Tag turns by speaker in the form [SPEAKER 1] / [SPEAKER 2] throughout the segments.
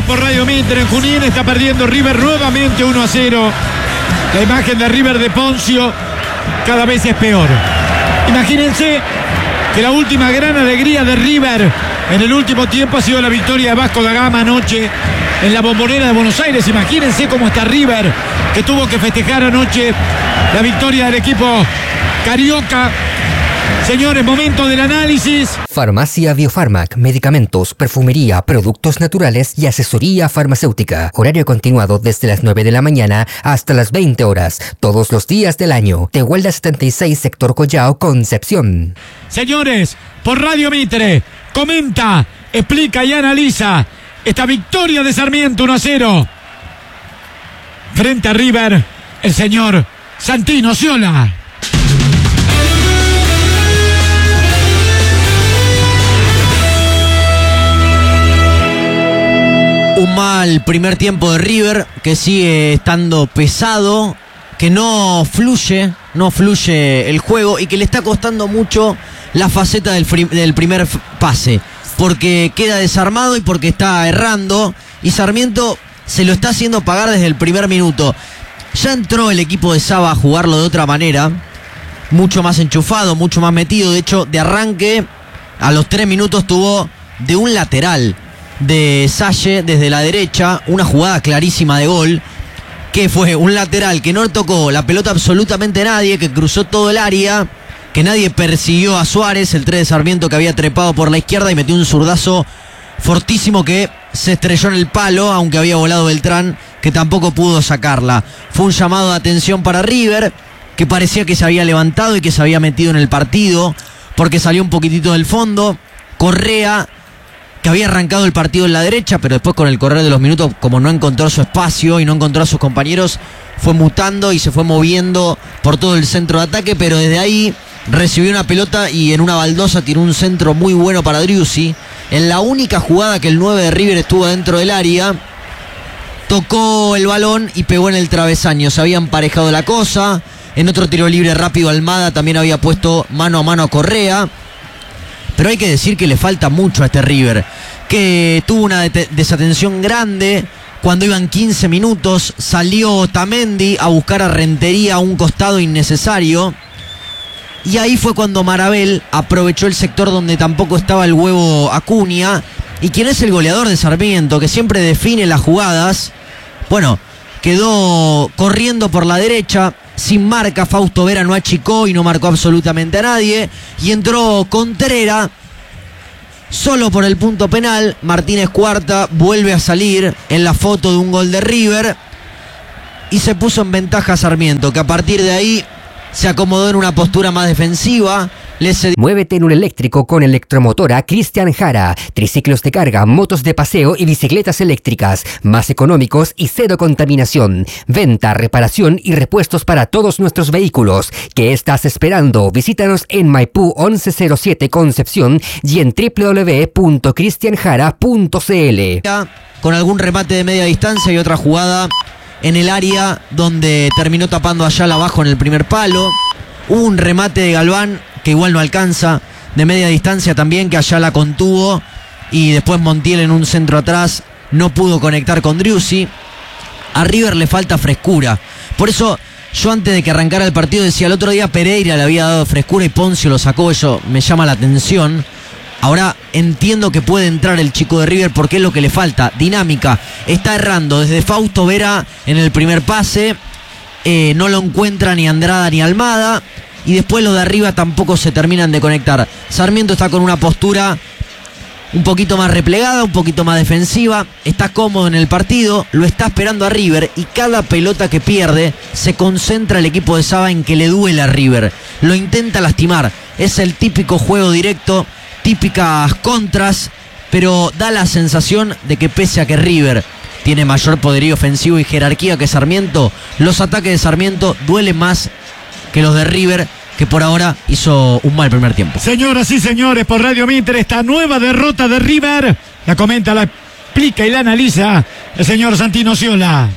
[SPEAKER 1] por Radio Mitre. En Junín está perdiendo River nuevamente 1-0. La imagen de River de Poncio cada vez es peor. Imagínense que la última gran alegría de River en el último tiempo ha sido la victoria de Vasco da Gama anoche en la Bombonera de Buenos Aires. Imagínense cómo está River, que tuvo que festejar anoche la victoria del equipo carioca. Señores, momento del análisis.
[SPEAKER 2] Farmacia Biofarmac, medicamentos, perfumería, productos naturales y asesoría farmacéutica. Horario continuado desde las 9 de la mañana hasta las 20 horas, todos los días del año. Tehuelda 76, sector Collao, Concepción.
[SPEAKER 1] Señores, por Radio Mitre, comenta, explica y analiza esta victoria de Sarmiento 1-0. Frente a River, el señor Santino Sciola.
[SPEAKER 3] Un mal primer tiempo de River, que sigue estando pesado, que no fluye el juego y que le está costando mucho la faceta del primer pase, porque queda desarmado y porque está errando, y Sarmiento se lo está haciendo pagar desde el primer minuto. Ya entró el equipo de Saba a jugarlo de otra manera, mucho más enchufado, mucho más metido. De hecho, de arranque, a los 3 minutos tuvo de un lateral de Salle desde la derecha una jugada clarísima de gol, que fue un lateral que no tocó la pelota absolutamente nadie, que cruzó todo el área, que nadie persiguió a Suárez, el 3 de Sarmiento, que había trepado por la izquierda y metió un zurdazo fortísimo que se estrelló en el palo, aunque había volado Beltrán, que tampoco pudo sacarla. Fue un llamado de atención para River, que parecía que se había levantado y que se había metido en el partido, porque salió un poquitito del fondo. Correa, que había arrancado el partido en la derecha, pero después con el correr de los minutos, como no encontró su espacio y no encontró a sus compañeros, fue mutando y se fue moviendo por todo el centro de ataque, pero desde ahí recibió una pelota y en una baldosa tiró un centro muy bueno para Driussi. En la única jugada que el 9 de River estuvo dentro del área, tocó el balón y pegó en el travesaño. Se había emparejado la cosa. En otro tiro libre rápido, Almada también había puesto mano a mano a Correa. Pero hay que decir que le falta mucho a este River, que tuvo una desatención grande cuando iban 15 minutos. Salió Otamendi a buscar a Rentería a un costado innecesario, y ahí fue cuando Marabel aprovechó el sector donde tampoco estaba el huevo Acuña, y quien es el goleador de Sarmiento, que siempre define las jugadas. Bueno, quedó corriendo por la derecha, sin marca. Fausto Vera no achicó y no marcó absolutamente a nadie, y entró Contreras solo por el punto penal. Martínez Cuarta vuelve a salir en la foto de un gol de River y se puso en ventaja Sarmiento, que a partir de ahí se acomodó en una postura más defensiva.
[SPEAKER 2] Muévete en un eléctrico con Electromotora Cristian Jara. Triciclos de carga, motos de paseo y bicicletas eléctricas, más económicos y cero contaminación. Venta, reparación y repuestos para todos nuestros vehículos. ¿Qué estás esperando? Visítanos en Maipú 1107 Concepción y en www.cristianjara.cl.
[SPEAKER 3] Con algún remate de media distancia y otra jugada en el área donde terminó tapando a Ayala abajo en el primer palo. Hubo un remate de Galván que igual no alcanza, de media distancia también, que Ayala contuvo, y después Montiel en un centro atrás no pudo conectar con Driussi. A River le falta frescura. Por eso yo, antes de que arrancara el partido, decía: el otro día Pereira le había dado frescura y Poncio lo sacó. Eso me llama la atención. Ahora entiendo que puede entrar el chico de River, porque es lo que le falta, dinámica. Está errando desde Fausto Vera en el primer pase, no lo encuentra ni Andrada ni Almada, y después los de arriba tampoco se terminan de conectar. Sarmiento está con una postura un poquito más replegada, un poquito más defensiva, está cómodo en el partido, lo está esperando a River, y cada pelota que pierde se concentra el equipo de Saba en que le duele a River, lo intenta lastimar. Es el típico juego directo, típicas contras, pero da la sensación de que pese a que River tiene mayor poderío ofensivo y jerarquía que Sarmiento, los ataques de Sarmiento duelen más que los de River, que por ahora hizo un mal primer tiempo.
[SPEAKER 1] Señoras y señores, por Radio Mitre, esta nueva derrota de River la comenta, la explica y la analiza el señor Santino Sciola.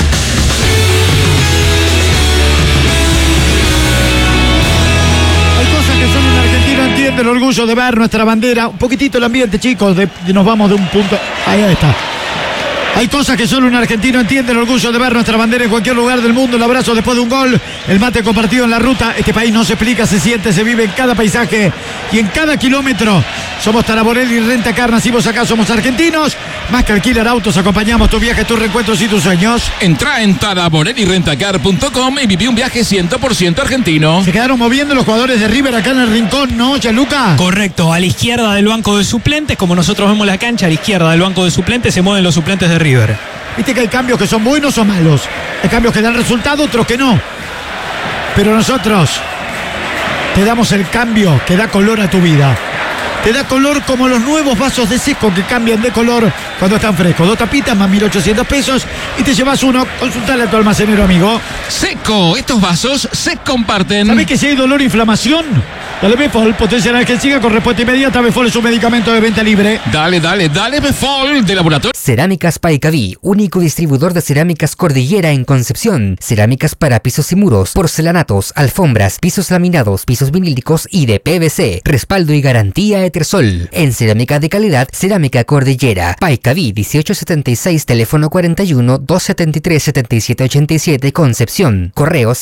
[SPEAKER 1] Hay cosas que solo un argentino entiende: el orgullo de ver nuestra bandera. Un poquitito el ambiente, chicos, nos vamos de un punto. Ahí está. Hay cosas que solo un argentino entiende, el orgullo de ver nuestra bandera en cualquier lugar del mundo, el abrazo después de un gol, el mate compartido en la ruta. Este país no se explica, se siente, se vive en cada paisaje y en cada kilómetro. Somos Taraborelli Rentacar, nacimos acá, somos argentinos. Más que alquilar autos, acompañamos tus viajes, tus reencuentros y tus sueños.
[SPEAKER 4] Entra en taraborellirentacar.com y viví un viaje 100% argentino.
[SPEAKER 1] Se quedaron moviendo los jugadores de River acá en el rincón, ¿no, Gianluca?
[SPEAKER 5] Correcto, a la izquierda del banco de suplentes, como nosotros vemos la cancha, a la izquierda del banco de suplentes se mueven los suplentes de River.
[SPEAKER 1] Viste que hay cambios que son buenos o malos. Hay cambios que dan resultado, otros que no. Pero nosotros te damos el cambio que da color a tu vida. Te da color como los nuevos vasos de seco que cambian de color cuando están frescos. 2 tapitas más 1.800 pesos y te llevas uno. Consultale a tu almacenero, amigo.
[SPEAKER 4] Seco, estos vasos se comparten.
[SPEAKER 1] ¿Sabés que si hay dolor o inflamación? Dale Befol, potencia analgésica con respuesta inmediata. Befol es un medicamento de venta libre.
[SPEAKER 4] Dale Befol de laboratorio.
[SPEAKER 2] Cerámicas Paicaví, único distribuidor de cerámicas Cordillera en Concepción. Cerámicas para pisos y muros, porcelanatos, alfombras, pisos laminados, pisos vinílicos y de PVC. Respaldo y garantía Etersol. En cerámica de calidad, Cerámica Cordillera. Paicaví 1876, teléfono 41 273 7787, Concepción. Correo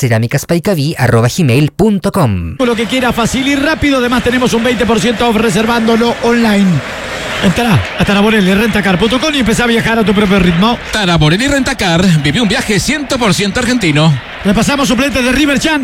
[SPEAKER 2] cerámicaspaicaví@gmail.com.
[SPEAKER 1] Lo que quiera, fácil y rápido. Además tenemos un 20% off reservándolo online. Entrá a taraborellirentacar.com y empezá a viajar a tu propio ritmo.
[SPEAKER 4] Taraborelli Rentacar, viví un viaje 100% argentino.
[SPEAKER 1] Repasamos suplentes de River, Chan.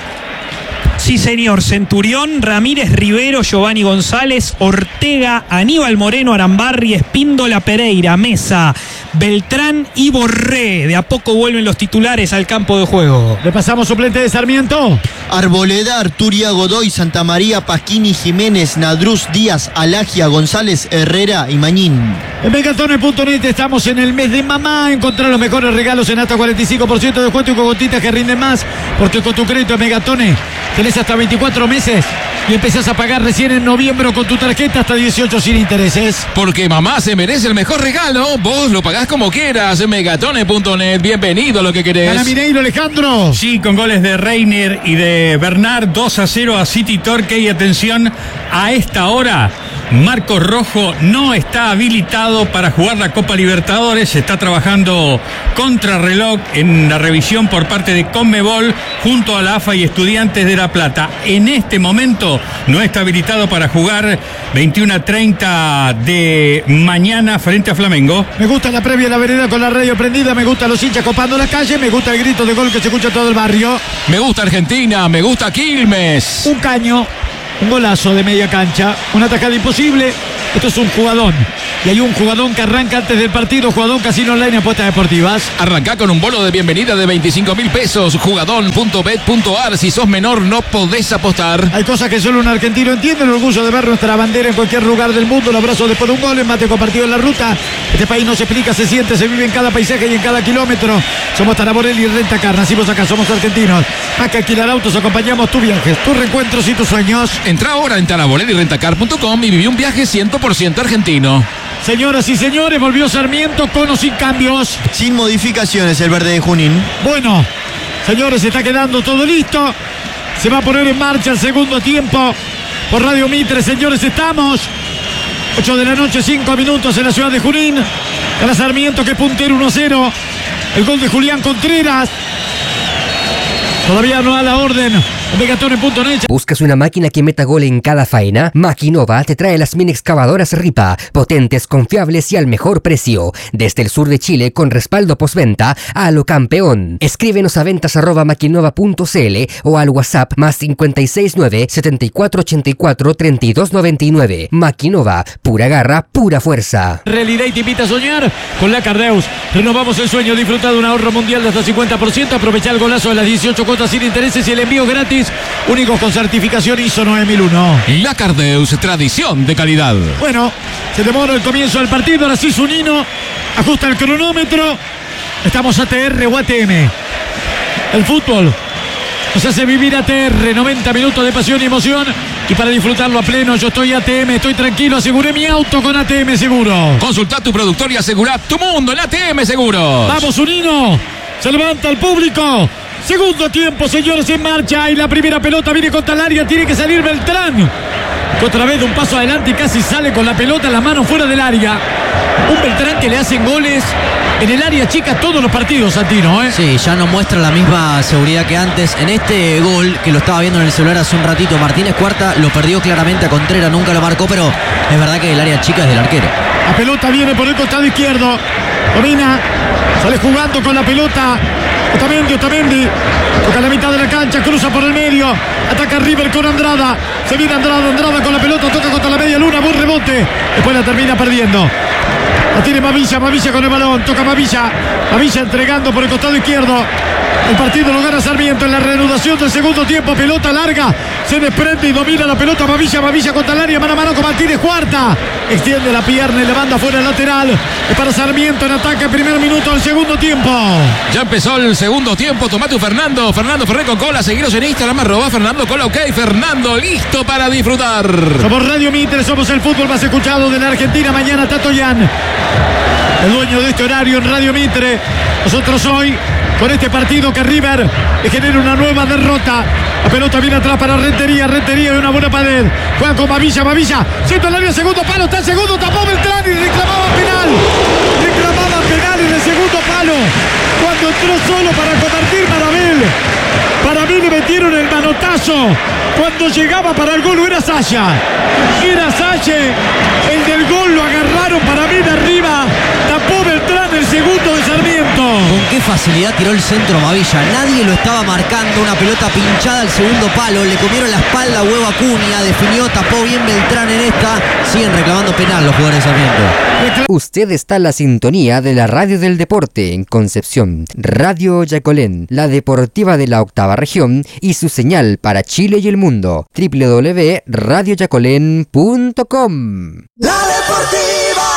[SPEAKER 5] Sí, señor. Centurión, Ramírez, Rivero, Giovanni González, Ortega, Aníbal Moreno, Arambarri, Espíndola, Pereira, Mesa, Beltrán y Borré. De a poco vuelven los titulares al campo de juego.
[SPEAKER 1] Repasamos suplentes de Sarmiento.
[SPEAKER 6] Arboleda, Arturia, Godoy, Santa María, Pasquini, Jiménez, Nadruz, Díaz, Alagia, González, Herrera y Mañín.
[SPEAKER 1] En Megatone.net estamos en el mes de mamá. Encontrar los mejores regalos en hasta 45% de descuento y con gotitas que rinden más. Porque con tu crédito en Megatone tenés hasta 24 meses y empezás a pagar recién en noviembre con tu tarjeta hasta 18 sin intereses.
[SPEAKER 4] Porque mamá se merece el mejor regalo, vos lo pagás como quieras. En Megatone.net, bienvenido a lo que querés.
[SPEAKER 1] Para Mineiro, Alejandro.
[SPEAKER 7] Sí, con goles de Reiner y de Bernard, 2-0 a City Torque. Y atención, a esta hora Marcos Rojo no está habilitado para jugar la Copa Libertadores. Se está trabajando contrarreloj en la revisión por parte de Conmebol junto a la AFA y Estudiantes de La Plata. En este momento no está habilitado para jugar 21:30 de mañana frente a Flamengo.
[SPEAKER 1] Me gusta la previa de la vereda con la radio prendida. Me gustan los hinchas copando la calle. Me gusta el grito de gol que se escucha en todo el barrio.
[SPEAKER 4] Me gusta Argentina, me gusta Quilmes.
[SPEAKER 1] Un caño. Un golazo de media cancha, una atajada imposible. Esto es un jugadón. Y hay un jugadón que arranca antes del partido. Jugadón Casino Online, apuestas deportivas.
[SPEAKER 4] Arrancá con un bono de bienvenida de 25.000 pesos. Jugadón.bet.ar. Si sos menor no podés apostar.
[SPEAKER 1] Hay cosas que solo un argentino entiende. El orgullo de ver nuestra bandera en cualquier lugar del mundo. El abrazo después de un gol, el mate compartido en la ruta. Este país no se explica, se siente, se vive en cada paisaje y en cada kilómetro. Somos Taraborelli Rentacar, nacimos acá, somos argentinos. Más que alquilar autos, acompañamos tus viajes, tus reencuentros y tus sueños.
[SPEAKER 4] Entra ahora en taraborellirentacar.com y viví un viaje 100% argentino.
[SPEAKER 1] Señoras y señores, volvió Sarmiento con o sin cambios.
[SPEAKER 6] Sin modificaciones el verde de Junín.
[SPEAKER 1] Bueno, señores, se está quedando todo listo. Se va a poner en marcha el segundo tiempo por Radio Mitre. Señores, estamos 8 de la noche, 5 minutos en la ciudad de Junín. Para Sarmiento, que puntero 1-0. El gol de Julián Contreras. Todavía no da la orden. Megatone.net.
[SPEAKER 2] ¿Buscas una máquina que meta gol en cada faena? Maquinova te trae las mini excavadoras Ripa, potentes, confiables y al mejor precio. Desde el sur de Chile con respaldo postventa a lo campeón. Escríbenos a ventas@maquinova.cl o al WhatsApp +569 7484 3299. Maquinova, pura garra, pura fuerza.
[SPEAKER 1] Realidad y te invita a soñar con la Cardeus. Renovamos el sueño, disfrutar de un ahorro mundial de hasta 50%, aprovechar el golazo de las 18 cuotas sin intereses y el envío gratis. Únicos con certificación ISO 9001.
[SPEAKER 4] La Cardeus, tradición de calidad.
[SPEAKER 1] Bueno, se demora el comienzo del partido. Ahora sí, Zunino ajusta el cronómetro. Estamos ATR o ATM. El fútbol nos hace vivir ATR. 90 minutos de pasión y emoción. Y para disfrutarlo a pleno, yo estoy ATM, estoy tranquilo. Aseguré mi auto con ATM Seguro.
[SPEAKER 4] Consulta tu productor y asegura tu mundo en ATM Seguros.
[SPEAKER 1] Vamos, Zunino. Se levanta el público. Segundo tiempo, señores, en marcha. Y la primera pelota viene contra el área. Tiene que salir Beltrán. que otra vez de un paso adelante y casi sale con la pelota en la mano fuera del área. Un Beltrán que le hacen goles en el área chica todos los partidos, Santino, ¿eh?
[SPEAKER 3] Sí, ya no muestra la misma seguridad que antes. En este gol, que lo estaba viendo en el celular hace un ratito, Martínez Cuarta lo perdió claramente a Contreras, nunca lo marcó, pero es verdad que el área chica es del arquero.
[SPEAKER 1] La pelota viene por el costado izquierdo. Domina, sale jugando con la pelota. Otamendi, toca la mitad de la cancha, cruza por el medio, ataca River con Andrada, se viene Andrada con la pelota, toca contra la media luna, buen rebote, después la termina perdiendo. La tiene Mavilla con el balón, toca Mavilla entregando por el costado izquierdo. El partido lo gana Sarmiento en la reanudación del segundo tiempo, pelota larga, se desprende y domina la pelota Mavilla contra el área, mano a mano con Martínez Cuarta, extiende la pierna y la manda fuera el lateral. Es para Sarmiento en ataque, primer minuto del segundo tiempo.
[SPEAKER 4] Ya empezó el segundo tiempo. Tomate Fernando Ferrer con cola. Seguiros en Instagram, @Fernando Cola, ok. Fernando, listo para disfrutar.
[SPEAKER 1] Somos Radio Mitre, somos el fútbol más escuchado de la Argentina. Mañana Tato Yan, el dueño de este horario en Radio Mitre. Nosotros hoy, con este partido que River le genera una nueva derrota. La pelota viene atrás para Rentería y una buena pared. Juega con Mavilla, siento el área, segundo palo, está el segundo, tapó Beltrán y reclamaba penal en el segundo palo. Cuando entró solo para convertir para mí le metieron el manotazo. Cuando llegaba para el gol era Sasha, el del gol lo agarraron para mí de arriba, tapó Beltrán el segundo de Sarmiento.
[SPEAKER 3] Con qué facilidad tiró el centro Mavilla, nadie lo estaba marcando, una pelota pinchada al segundo palo, le comieron la espalda a Huevo Acuña, definió, tapó bien Beltrán en esta, siguen reclamando penal los jugadores de Sarmiento.
[SPEAKER 2] Usted está en la sintonía de la Radio del Deporte en Concepción, Radio Yacolén, la deportiva de la octava región y su señal para Chile y el mundo, www.radioyacolén.com.
[SPEAKER 8] La Deportiva.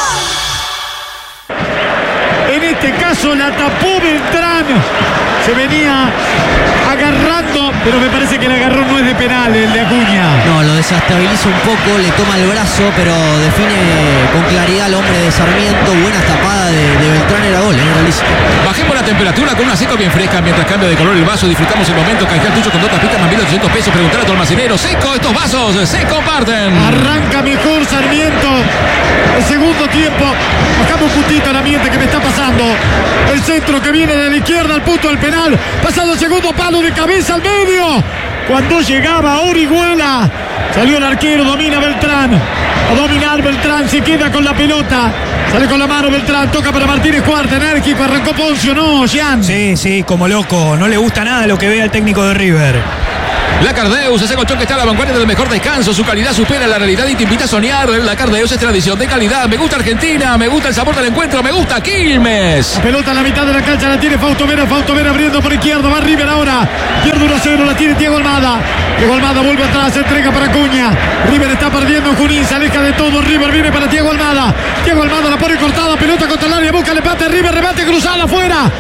[SPEAKER 1] En este caso la tapó Beltrán, se venía agarrando, pero me parece que el agarrón no es de penal, el de Acuña.
[SPEAKER 3] No, lo desestabiliza un poco, le toma el brazo, pero define con claridad al hombre de Sarmiento. Buena tapada de Beltrán, era gol, era lícito.
[SPEAKER 4] Bajemos la temperatura con una seco bien fresca mientras cambia de color el vaso. Disfrutamos el momento. Canjea tuyo con 2 tapitas más 1.800 pesos. Preguntar a tu almacenero. Seco, estos vasos se comparten.
[SPEAKER 1] Arranca mejor Sarmiento el segundo tiempo. Bajamos un puntito el ambiente que me está pasando. El centro que viene de la izquierda al punto del penal. Pasado el segundo palo de cabeza al medio. Cuando llegaba Orihuela, salió el arquero, domina Beltrán. A dominar Beltrán, se queda con la pelota. Sale con la mano Beltrán, toca para Martínez Cuarta, enérgico, arrancó Poncio, no, Jean.
[SPEAKER 5] Sí, como loco, no le gusta nada lo que ve al técnico de River.
[SPEAKER 4] La Cardeus, ese colchón que está a la vanguardia del mejor descanso. Su calidad supera la realidad y te invita a soñar. La Cardeus es tradición de calidad. Me gusta Argentina, me gusta el sabor del encuentro, me gusta Quilmes.
[SPEAKER 1] La pelota en la mitad de la cancha la tiene Fausto Vera abriendo por izquierda, va River ahora. Pierde 1-0, la tiene Diego Almada. Diego Almada vuelve atrás, entrega para Acuña. River está perdiendo en Junín, se aleja de todo. River viene para Diego Almada. Diego Almada la pone cortada, pelota contra el área, busca el empate. River, remate cruzado, afuera.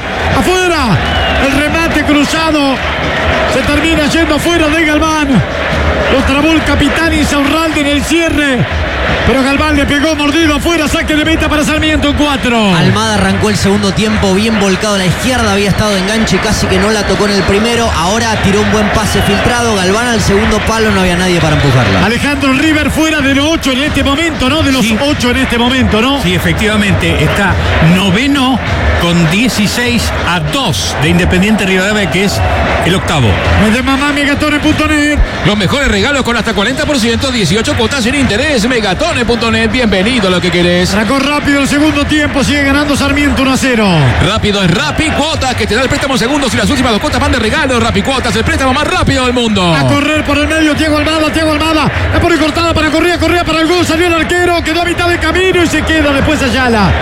[SPEAKER 1] El remate cruzado se termina yendo afuera de Galván. Lo trabó el capitán Insaurralde en el cierre, pero Galván le pegó mordido afuera. Saque de meta para Sarmiento en 4.
[SPEAKER 3] Almada arrancó el segundo tiempo bien volcado a la izquierda, había estado de enganche y casi que no la tocó en el primero. Ahora tiró un buen pase filtrado. Galván al segundo palo, no había nadie para empujarla.
[SPEAKER 1] Alejandro, River fuera de los 8 en este momento, ¿no? De los 8 en este momento, ¿no?
[SPEAKER 7] Sí, efectivamente, está noveno con 16-2 de Independiente Rivadavia, que es el octavo.
[SPEAKER 1] Megatone.net.
[SPEAKER 4] Los mejores regalos con hasta 40%, 18 cuotas sin interés. Megatone.net, bienvenido a lo que querés.
[SPEAKER 1] Sacó rápido el segundo tiempo, sigue ganando Sarmiento 1-0.
[SPEAKER 4] Rápido es Rappi Cuotas, que te da el préstamo en segundos y las últimas 2 cuotas van de regalo. Rappi Cuotas, el préstamo más rápido del mundo.
[SPEAKER 1] A correr por el medio, Diego Almada. La pone cortada para corría para el gol. Salió el arquero, quedó a mitad de camino y se queda después Ayala.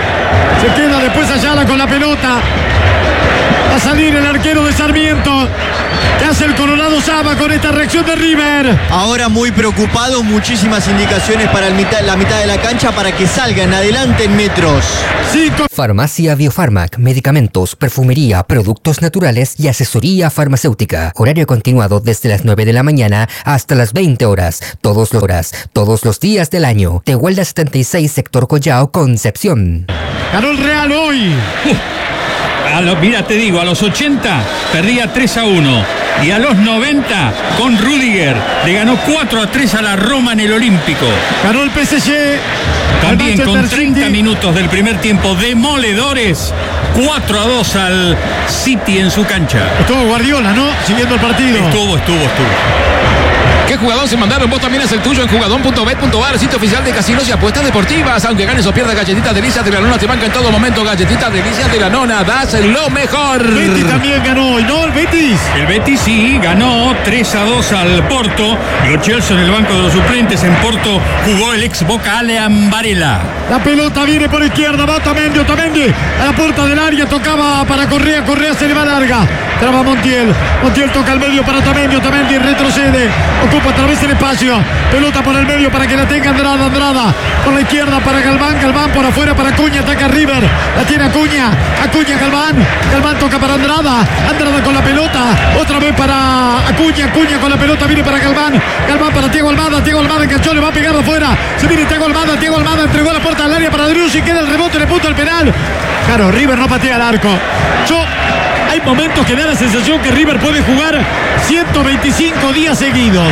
[SPEAKER 1] Con la pelota. Va a salir el arquero de Sarmiento. ¿Qué hace el Colorado Saba con esta reacción de River?
[SPEAKER 6] Ahora muy preocupado, muchísimas indicaciones para la mitad de la cancha para que salgan adelante en metros.
[SPEAKER 2] Farmacia Biofarmac, medicamentos, perfumería, productos naturales y asesoría farmacéutica. Horario continuado desde las 9 de la mañana hasta las 20 horas. Todos los días del año. Tehuelda 76, sector Collao, Concepción.
[SPEAKER 1] Ganó el Real hoy.
[SPEAKER 7] Mira, te digo, a los 80 perdía 3-1. Y a los 90, con Rüdiger, le ganó 4-3 a la Roma en el Olímpico.
[SPEAKER 1] Ganó el PSG.
[SPEAKER 7] También
[SPEAKER 1] el
[SPEAKER 7] con
[SPEAKER 1] Manchester
[SPEAKER 7] 30
[SPEAKER 1] City.
[SPEAKER 7] minutos del primer tiempo, demoledores, 4-2 al City en su cancha.
[SPEAKER 1] Estuvo Guardiola, ¿no? Siguiendo el partido.
[SPEAKER 7] Estuvo.
[SPEAKER 4] ¿Qué jugador se mandaron? Vos también es el tuyo en jugadón.bet.ar, sitio oficial de casinos y apuestas deportivas. Aunque ganes o pierdas, galletitas delicias de la nona te banca en todo momento. Galletitas delicias de la nona, das lo mejor.
[SPEAKER 1] Betis también ganó hoy, ¿no? El Betis.
[SPEAKER 7] El Betis sí ganó 3-2 al Porto. Lo Chelsea en el banco de los suplentes. En Porto jugó el ex Boca Alean Varela.
[SPEAKER 1] La pelota viene por izquierda, va Otamendi a la puerta del área, tocaba para Correa se le va larga. Traba Montiel toca al medio para Otamendi retrocede, ocupa otra vez el espacio, pelota por el medio para que la tenga Andrada por la izquierda para Galván por afuera para Acuña, ataca River, la tiene Acuña Galván toca para Andrada con la pelota, otra vez para Acuña con la pelota, viene para Galván para Thiago Almada, enganchó, le va a pegar afuera, se viene Thiago Almada entregó la puerta al área para Driussi, queda el rebote, le punto el penal. Claro, River no patea el arco. Hay momentos que da la sensación que River puede jugar 125 días seguidos,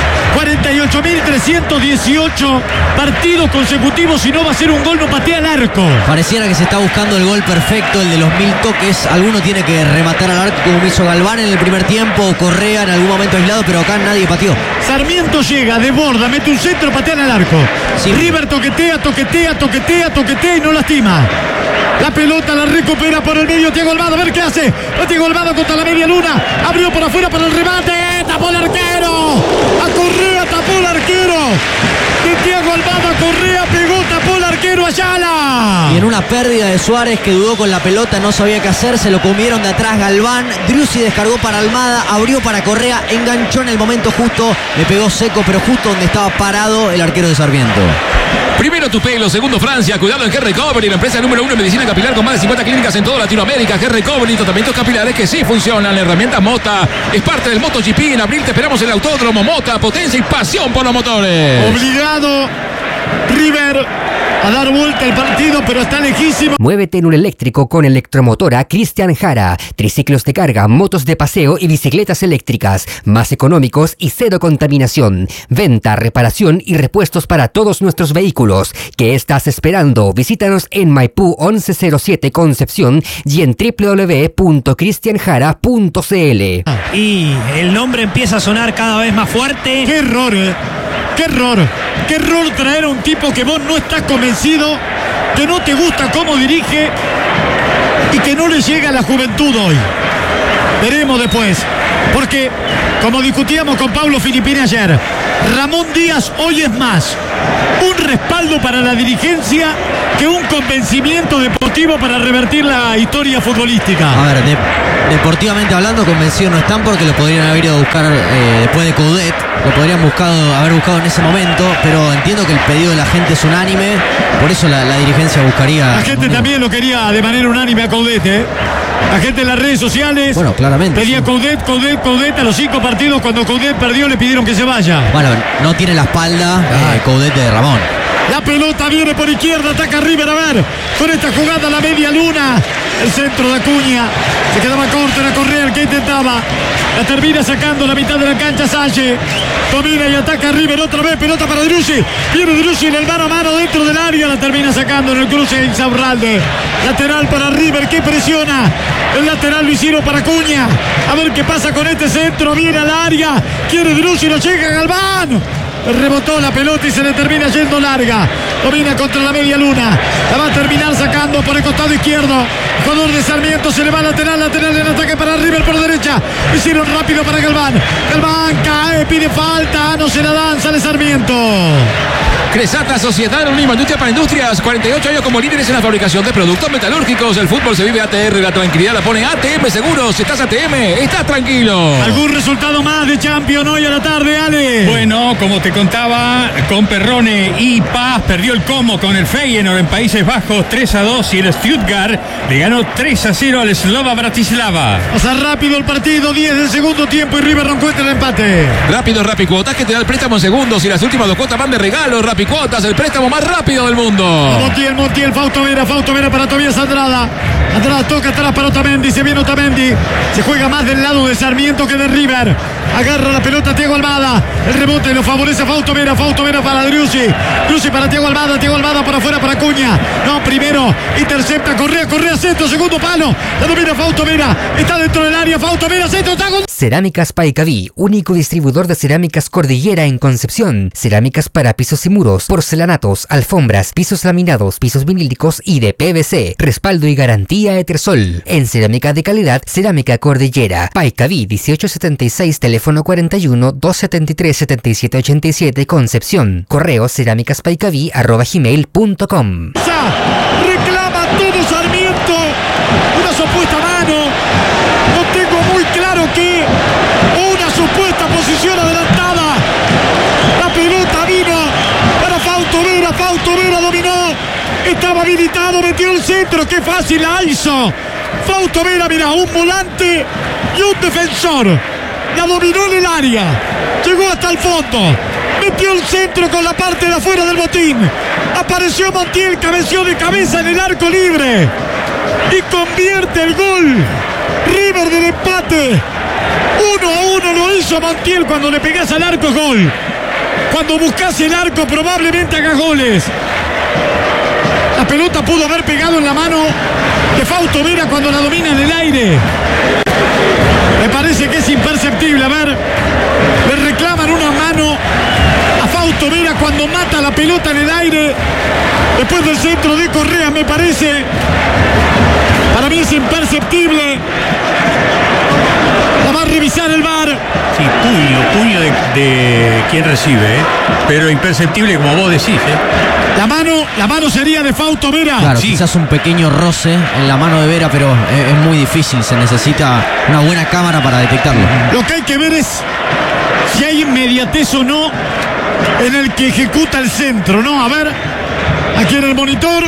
[SPEAKER 1] 48.318 partidos consecutivos, si no va a ser un gol, no patea el arco.
[SPEAKER 3] Pareciera que se está buscando el gol perfecto, el de los 1000 toques. Alguno tiene que rematar al arco como hizo Galván en el primer tiempo, o Correa en algún momento aislado, pero acá nadie pateó.
[SPEAKER 1] Sarmiento llega, desborda, mete un centro, patean al arco.
[SPEAKER 3] Sí.
[SPEAKER 1] River toquetea y no lastima. La pelota la recupera por el medio Thiago Almada, a ver qué hace. Thiago Almada contra la media luna, abrió por afuera para el remate, tapó el arquero. A Correa tapó el arquero. De Thiago Almada, Correa pegó, tapó el arquero Ayala.
[SPEAKER 3] Y en una pérdida de Suárez que dudó con la pelota, no sabía qué hacer, se lo comieron de atrás Galván. Driussi descargó para Almada, abrió para Correa, enganchó en el momento justo, le pegó seco, pero justo donde estaba parado el arquero de Sarmiento.
[SPEAKER 4] Primero tu pelo, segundo Francia, cuidado en Hair Recovery, la empresa número 1 en medicina capilar con más de 50 clínicas en toda Latinoamérica. Hair Recovery, tratamientos capilares que sí funcionan. La herramienta Mota es parte del MotoGP. En abril te esperamos en el Autódromo Mota, potencia y pasión por los motores.
[SPEAKER 1] Obligado River a dar vuelta el partido, pero está lejísimo.
[SPEAKER 2] Muévete en un eléctrico con Electromotora Cristian Jara. Triciclos de carga, motos de paseo y bicicletas eléctricas. Más económicos y cero contaminación. Venta, reparación y repuestos para todos nuestros vehículos. ¿Qué estás esperando? Visítanos en Maipú 1107 Concepción y en www.cristianjara.cl.
[SPEAKER 5] Y el nombre empieza a sonar cada vez más fuerte.
[SPEAKER 1] ¡Qué error, ¡Qué error! ¡Qué error traer a un tipo que vos no estás convencido, que no te gusta cómo dirige y que no le llega a la juventud hoy! Veremos después. Porque, como discutíamos con Pablo Filippini ayer, Ramón Díaz hoy es más un respaldo para la dirigencia que un convencimiento deportivo para revertir la historia futbolística.
[SPEAKER 3] A ver, deportivamente hablando, convencidos no están porque lo podrían haber ido a buscar después de Coudet. Lo podrían haber buscado en ese momento, pero entiendo que el pedido de la gente es unánime, por eso la dirigencia buscaría...
[SPEAKER 1] La gente también lo quería de manera unánime a Coudet, La gente en las redes sociales,
[SPEAKER 3] bueno, claramente,
[SPEAKER 1] pedía
[SPEAKER 3] sí.
[SPEAKER 1] Coudet a los 5 partidos. Cuando Coudet perdió le pidieron que se vaya.
[SPEAKER 3] Bueno, no tiene la espalda Coudet de Ramón.
[SPEAKER 1] La pelota viene por izquierda, ataca River, a ver, con esta jugada la media luna, el centro de Acuña, se quedaba corto, era Correa el que intentaba, la termina sacando la mitad de la cancha Salle, domina y ataca River otra vez, pelota para Driussi, viene Driussi en el mano a mano dentro del área, la termina sacando en el cruce Insaurralde, lateral para River que presiona, el lateral lo hicieron para Acuña, a ver qué pasa con este centro, viene al área, quiere Driussi, lo llega Galván. Rebotó la pelota y se le termina yendo larga. Domina contra la media luna. La va a terminar sacando por el costado izquierdo. Jugador de Sarmiento se le va lateral en ataque para River por derecha. Hicieron rápido para Galván. Galván cae, pide falta. No se la dan, sale Sarmiento.
[SPEAKER 4] Cresata, Sociedad Anónima Industria para Industrias, 48 años como líderes en la fabricación de productos metalúrgicos. El fútbol se vive ATR, la tranquilidad la pone ATM Seguros. Si estás ATM, estás tranquilo.
[SPEAKER 1] ¿Algún resultado más de Champions hoy a la tarde, Ale?
[SPEAKER 7] Bueno, como te contaba, con Perrone y Paz perdió el Como con el Feyenoord en Países Bajos 3-2 y el Stuttgart le ganó 3-0 al Slova Bratislava.
[SPEAKER 1] Pasa rápido el partido, 10 del segundo tiempo y River no encuentra el empate.
[SPEAKER 4] Rápido, Rapicuotas, que te da el préstamo en segundos y las últimas 2 cuotas van de regalo. Rapicuotas, el préstamo más rápido del mundo.
[SPEAKER 1] Montiel, Fausto Vera para Tobias Andrada toca atrás para Otamendi. Se viene Otamendi. Se juega más del lado de Sarmiento que de River. Agarra la pelota Thiago Almada. El rebote lo favorece a Fausto Vera. Fausto Vera para Driussi. Driussi para Thiago Almada. Thiago Almada por afuera para Acuña. No, primero intercepta Correa. Correa centro. Segundo palo. La domina Fausto Vera. Está dentro del área. Fausto Vera centro. Está con...
[SPEAKER 2] Cerámicas Paicaví, único distribuidor de cerámicas Cordillera en Concepción. Cerámicas para pisos y muros, porcelanatos, alfombras, pisos laminados, pisos vinílicos y de PVC. Respaldo y garantía Etersol. En cerámica de calidad, Cerámica Cordillera. Paicaví 1876, teléfono 41 273 7787, Concepción. Correo cerámicaspaicaví@gmail.com.
[SPEAKER 1] Reclama todo Sarmiento. Una supuesta mano. No tengo muy claro que una supuesta posición adelantada. La pelota vino para Fausto Vera. Fausto Vera dominó. Estaba habilitado, metió el centro. Qué fácil la hizo. Fausto Vera, mira, un volante y un defensor. La dominó en el área. Llegó hasta el fondo. Metió el centro con la parte de afuera del botín. Apareció Montiel, cabeció de cabeza en el arco libre. Y convierte el gol. River del empate. 1-1 lo hizo Montiel. Cuando le pegás al arco, gol. Cuando buscas el arco, probablemente hagas goles. La pelota pudo haber pegado en la mano de Fausto Vera cuando la domina en el aire. Me parece que es imperceptible. A ver, le reclaman una mano a Fausto Vera cuando mata la pelota en el aire. Después del centro de Correa, me parece. Para mí es imperceptible. La va a revisar el VAR.
[SPEAKER 7] Sí, puño de quien recibe, pero imperceptible como vos decís.
[SPEAKER 1] La mano sería de Fausto Vera.
[SPEAKER 3] Claro,
[SPEAKER 7] Sí.
[SPEAKER 3] quizás un pequeño roce en la mano de Vera, pero es muy difícil. Se necesita una buena cámara para detectarlo.
[SPEAKER 1] Lo que hay que ver es si hay inmediatez o no en el que ejecuta el centro, ¿no? A ver, aquí en el monitor.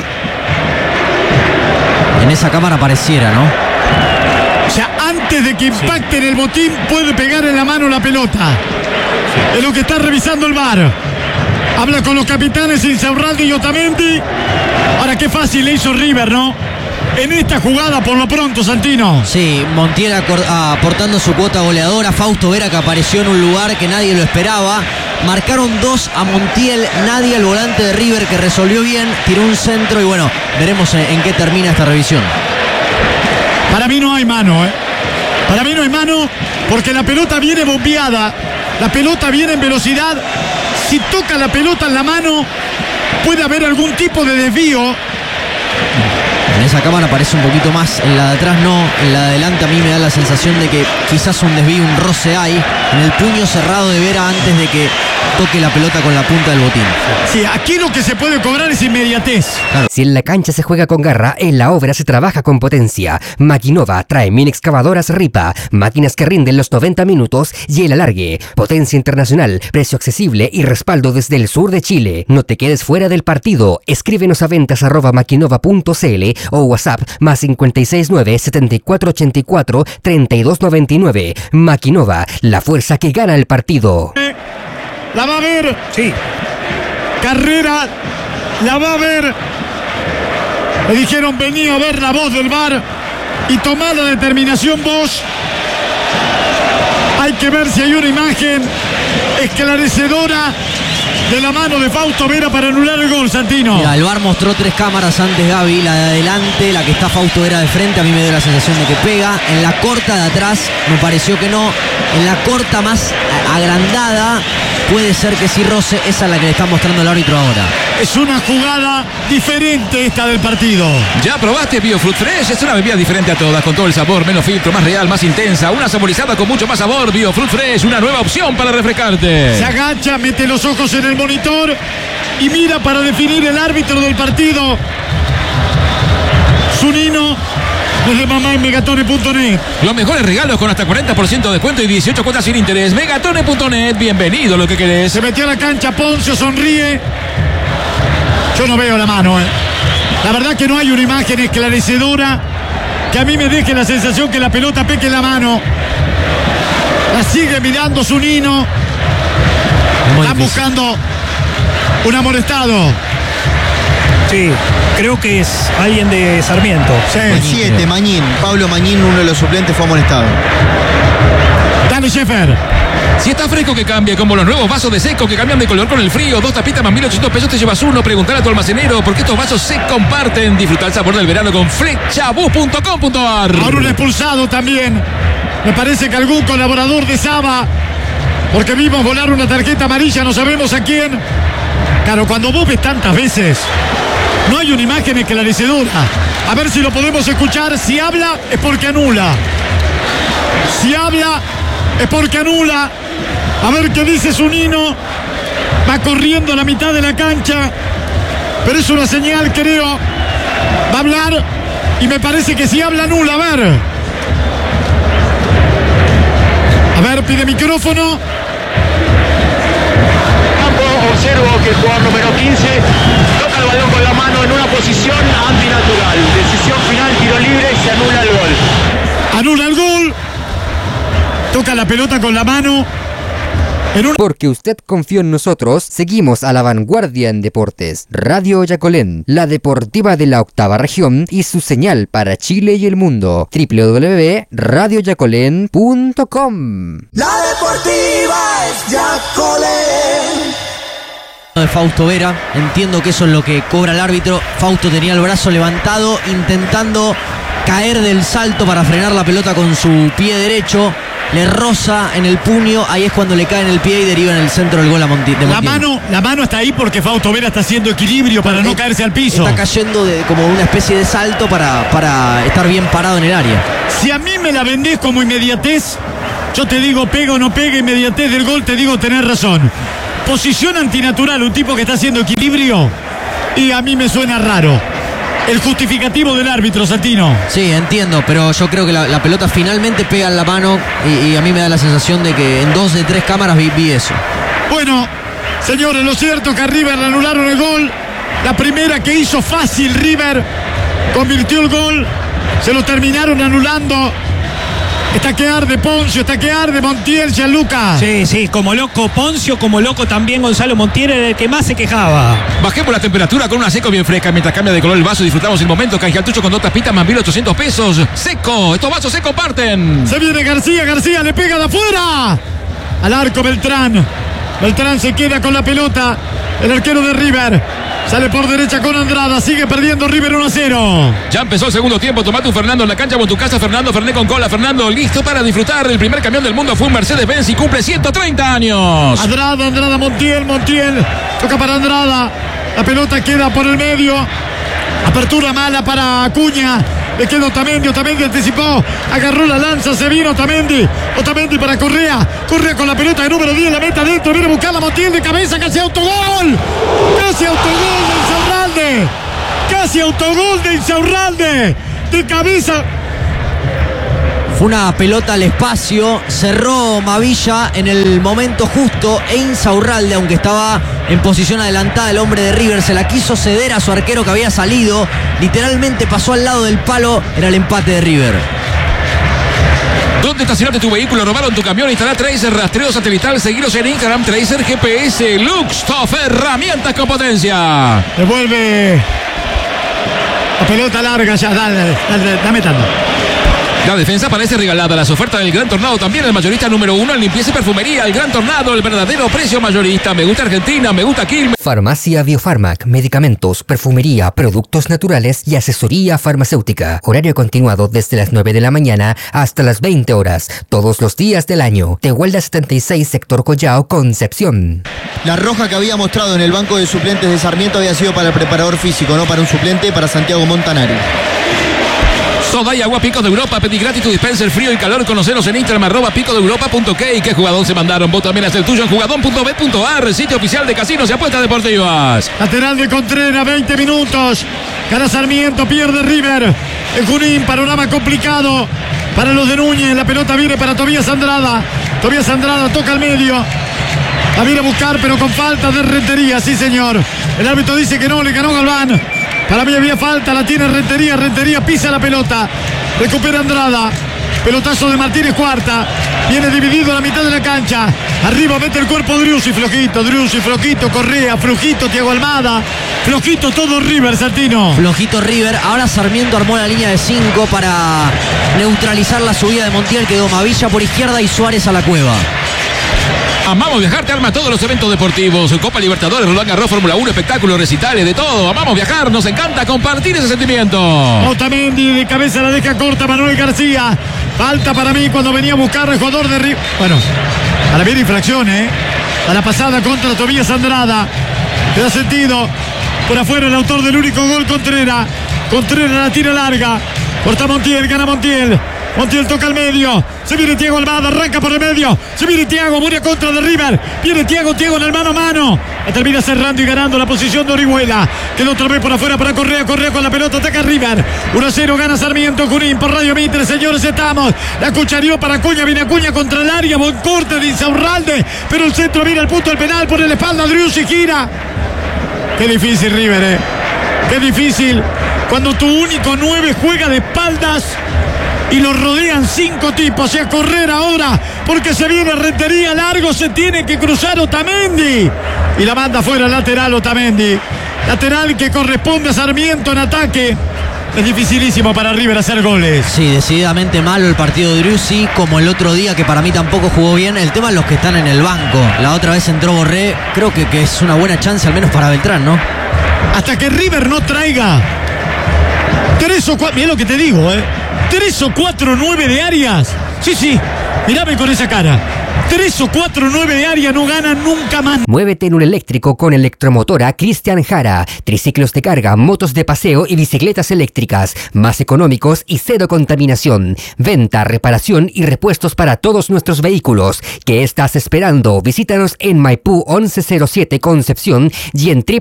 [SPEAKER 3] En esa cámara pareciera, ¿no?
[SPEAKER 1] O sea, antes de que impacte en el botín, puede pegar en la mano la pelota. Es lo que está revisando el VAR. Habla con los capitanes Insaurralde y Otamendi. Ahora, qué fácil le hizo River, ¿no? En esta jugada, por lo pronto, Santino.
[SPEAKER 3] Sí, Montiel aportando su cuota goleadora. Fausto Vera, que apareció en un lugar que nadie lo esperaba. Marcaron 2 a Montiel, nadie al volante de River, que resolvió bien, tiró un centro y bueno, veremos en qué termina esta revisión.
[SPEAKER 1] Para mí no hay mano, ¿eh? Para mí no hay mano porque la pelota viene bombeada. La pelota viene en velocidad. Si toca la pelota en la mano, puede haber algún tipo de desvío.
[SPEAKER 3] En esa cámara parece un poquito más, en la de atrás no, en la de adelante a mí me da la sensación de que quizás un desvío, un roce hay en el puño cerrado de Vera antes de que toque la pelota con la punta del botín.
[SPEAKER 1] Sí, aquí lo que se puede cobrar es inmediatez.
[SPEAKER 2] Si en la cancha se juega con garra, en la obra se trabaja con potencia. Maquinova trae mini excavadoras Ripa, máquinas que rinden los 90 minutos y el alargue. Potencia internacional, precio accesible y respaldo desde el sur de Chile. No te quedes fuera del partido. Escríbenos a ventas@maquinova.cl o WhatsApp +569 7484 3299. Maquinova, la fuerza que gana el partido.
[SPEAKER 1] La va a ver.
[SPEAKER 5] Sí.
[SPEAKER 1] Carrera. La va a ver. Le dijeron vení a ver la voz del VAR y tomá la determinación vos. Hay que ver si hay una imagen esclarecedora de la mano de Fausto Vera para anular el gol, Santino.
[SPEAKER 3] Mira, el VAR mostró 3 cámaras antes, Gaby. La de adelante, la que está Fausto Vera de frente, a mí me dio la sensación de que pega. En la corta de atrás me pareció que no. En la corta más agrandada puede ser que sí roce. Esa es la que le está mostrando el árbitro ahora.
[SPEAKER 1] Es una jugada diferente esta del partido.
[SPEAKER 4] ¿Ya probaste Biofruit Fresh? Es una bebida diferente a todas, con todo el sabor, menos filtro, más real, más intensa. Una saborizada con mucho más sabor. Biofruit Fresh, una nueva opción para refrescarte.
[SPEAKER 1] Se agacha, mete los ojos en el monitor y mira para definir el árbitro del partido. Zunino, desde mamá en megatone.net.
[SPEAKER 4] Los mejores regalos con hasta 40% de descuento y 18 cuotas sin interés. Megatone.net, bienvenido lo que querés.
[SPEAKER 1] Se metió a la cancha, Poncio sonríe. Yo no veo la mano, ¿eh? La verdad que no hay una imagen esclarecedora que a mí me deje la sensación que la pelota peque en la mano. La sigue mirando Zunino. Están buscando un amonestado.
[SPEAKER 5] Sí, creo que es alguien de Sarmiento.
[SPEAKER 6] El 7, Mañín. Pablo Mañín, uno de los suplentes, fue amonestado.
[SPEAKER 1] Dale, Sheffer.
[SPEAKER 4] Si está fresco que cambie, como los nuevos vasos de Seco que cambian de color con el frío. 2 tapitas más 1.800 pesos te llevas uno. Preguntar a tu almacenero porque estos vasos se comparten. Disfruta el sabor del verano con flechabus.com.ar.
[SPEAKER 1] Ahora un expulsado también. Me parece que algún colaborador de Saba, porque vimos volar una tarjeta amarilla, no sabemos a quién. Claro, cuando vos ves tantas veces, no hay una imagen esclarecedora. A ver si lo podemos escuchar. Si habla, es porque anula. Si habla, es porque anula. A ver qué dice Zunino. Va corriendo a la mitad de la cancha. Pero es una señal, creo. Va a hablar. Y me parece que si habla, anula. A ver, pide micrófono.
[SPEAKER 9] Observo que el jugador número 15 toca el balón con la mano en una posición antinatural. Decisión final, tiro libre y se anula el gol.
[SPEAKER 1] Anula el gol. Toca la pelota con la mano.
[SPEAKER 2] Porque usted confió en nosotros, seguimos a la vanguardia en deportes. Radio Yacolén, la deportiva de la 8ª región y su señal para Chile y el mundo. www.radioyacolén.com.
[SPEAKER 8] La deportiva es Yacolén.
[SPEAKER 3] De Fausto Vera, entiendo que eso es lo que cobra el árbitro. Fausto tenía el brazo levantado intentando caer del salto para frenar la pelota con su pie derecho, le roza en el puño, ahí es cuando le cae en el pie y deriva en el centro del gol de Montiel.
[SPEAKER 1] La mano está ahí porque Fausto Vera está haciendo equilibrio para no caerse al piso.
[SPEAKER 3] Está cayendo como una especie de salto para estar bien parado en el área.
[SPEAKER 1] Si a mí me la vendés como inmediatez, yo te digo pega o no pega, inmediatez del gol, te digo tenés razón. Posición antinatural, un tipo que está haciendo equilibrio, y a mí me suena raro. El justificativo del árbitro, Santino.
[SPEAKER 3] Sí, entiendo, pero yo creo que la pelota finalmente pega en la mano y a mí me da la sensación de que en 2 de 3 cámaras vi eso.
[SPEAKER 1] Bueno, señores, lo cierto que a River le anularon el gol. La primera que hizo fácil River, convirtió el gol, se lo terminaron anulando. Está que arde Poncio, está que arde Montiel, Gianluca.
[SPEAKER 5] Sí, como loco Poncio, como loco también Gonzalo Montiel, era el que más se quejaba.
[SPEAKER 4] Bajemos la temperatura con una Seco bien fresca. Mientras cambia de color el vaso, disfrutamos el momento. Canjealtucho con 2 tapitas más 1.800 pesos. Seco, estos vasos se comparten.
[SPEAKER 1] Se viene García le pega de afuera. Al arco Beltrán. Beltrán se queda con la pelota. El arquero de River. Sale por derecha con Andrada. Sigue perdiendo River 1-0.
[SPEAKER 4] Ya empezó el segundo tiempo. Tomate un Fernando en la cancha o en tu casa. Fernando Ferné con cola. Fernando listo para disfrutar. El primer camión del mundo fue un Mercedes-Benz y cumple 130 años.
[SPEAKER 1] Andrada, Montiel. Toca para Andrada. La pelota queda por el medio. Apertura mala para Acuña. Le quedó Otamendi anticipó. Agarró la lanza, se vino Otamendi para Correa. Correa con la pelota de número 10. La meta adentro. Viene a buscar la Montiel de cabeza. Casi autogol de Insaurralde. De cabeza.
[SPEAKER 3] Fue una pelota al espacio, cerró Mavilla en el momento justo e Insaurralde, aunque estaba en posición adelantada, el hombre de River se la quiso ceder a su arquero que había salido, literalmente pasó al lado del palo, era el empate de River.
[SPEAKER 4] ¿Dónde estacionaste tu vehículo? ¿Robaron tu camión? Instala Tracer, rastreo satelital, seguiros en Instagram, Tracer GPS, Luxtoff, herramientas con potencia.
[SPEAKER 1] Devuelve la pelota larga ya, dame tanto.
[SPEAKER 4] La defensa parece regalada. Las ofertas del Gran Tornado también. El mayorista número 1 en limpieza y perfumería. El Gran Tornado, el verdadero precio mayorista. Me gusta Argentina, me gusta Quilmes.
[SPEAKER 2] Farmacia Biofarmac, medicamentos, perfumería, productos naturales y asesoría farmacéutica. Horario continuado desde las 9 de la mañana hasta las 20 horas, todos los días del año. Tehuelda 76, sector Collao, Concepción.
[SPEAKER 6] La roja que había mostrado en el banco de suplentes de Sarmiento había sido para el preparador físico, no para un suplente, para Santiago Montanari.
[SPEAKER 4] Soda y agua Picos de Europa. Pedí gratis tu dispenser frío y calor. Conoceros en Instagram @picosdeeuropa.k. ¿Qué jugador se mandaron? Vos también haz el tuyo en jugadón.bet.ar, sitio oficial de casinos y apuestas deportivas.
[SPEAKER 1] Lateral de Contreras, 20 minutos. Gana Sarmiento, pierde River. En Junín, panorama complicado para los de Núñez. La pelota viene para Tobías Andrada. Tobías Andrada toca al medio. La viene a buscar, pero con falta de Rentería, sí señor. El árbitro dice que no, le ganó Galván. Para mí había falta, la tiene Rentería pisa la pelota. Recupera Andrada. Pelotazo de Martínez, cuarta. Viene dividido a la mitad de la cancha. Arriba mete el cuerpo Driussi, flojito, Correa, flojito, Thiago Almada. Flojito todo River, Santino.
[SPEAKER 3] Flojito River. Ahora Sarmiento armó la línea de 5 para neutralizar la subida de Montiel. Quedó Mavilla por izquierda y Suárez a la cueva.
[SPEAKER 4] Amamos Viajar te arma todos los eventos deportivos. Copa Libertadores, Roland Garros, Fórmula 1, espectáculos, recitales, de todo. Amamos viajar, nos encanta compartir ese sentimiento.
[SPEAKER 1] Otamendi de cabeza la deja corta Manuel García. Falta para mí cuando venía a buscar el jugador de River. Bueno, a la bien infracción, a la pasada contra Tobías Andrada. Te da sentido. Por afuera el autor del único gol, Contreras. Contreras la tira larga. Corta Montiel, gana Montiel. Montiel toca al medio. Se viene Thiago Almada, arranca por el medio. Se viene Thiago, muere contra de River. Viene Thiago en el mano a mano. La termina cerrando y ganando la posición de Orihuela. Quedó otra vez por afuera para Correa. Correa con la pelota, ataca River. 1-0 gana Sarmiento. Junín por Radio Mitre, señores, estamos. La cucharió para Acuña, viene Acuña contra el área. Buen corte de Insaurralde. Pero el centro viene al punto del penal. Por la espalda Driussi, gira. Qué difícil River, Qué difícil. Cuando tu único 9 juega de espaldas y lo rodean 5 tipos. Y a correr ahora porque se viene Rentería largo. Se tiene que cruzar Otamendi y la manda fuera lateral Otamendi. Lateral que corresponde a Sarmiento en ataque. Es dificilísimo para River hacer goles.
[SPEAKER 3] Sí, decididamente malo el partido de Driussi, como el otro día que para mí tampoco jugó bien. El tema es los que están en el banco. La otra vez entró Borré. Creo que es una buena chance al menos para Beltrán, ¿no?
[SPEAKER 1] Hasta que River no traiga 3 o 4, mirá lo que te digo, 3 o 4 9 de Arias. Sí, mirame con esa cara. 3 o 4 9 de Arias no ganan nunca más.
[SPEAKER 2] Muévete en un eléctrico con Electromotora Cristian Jara. Triciclos de carga, motos de paseo y bicicletas eléctricas. Más económicos y cero contaminación. Venta, reparación y repuestos para todos nuestros vehículos. ¿Qué estás esperando? Visítanos en Maipú 1107 Concepción y en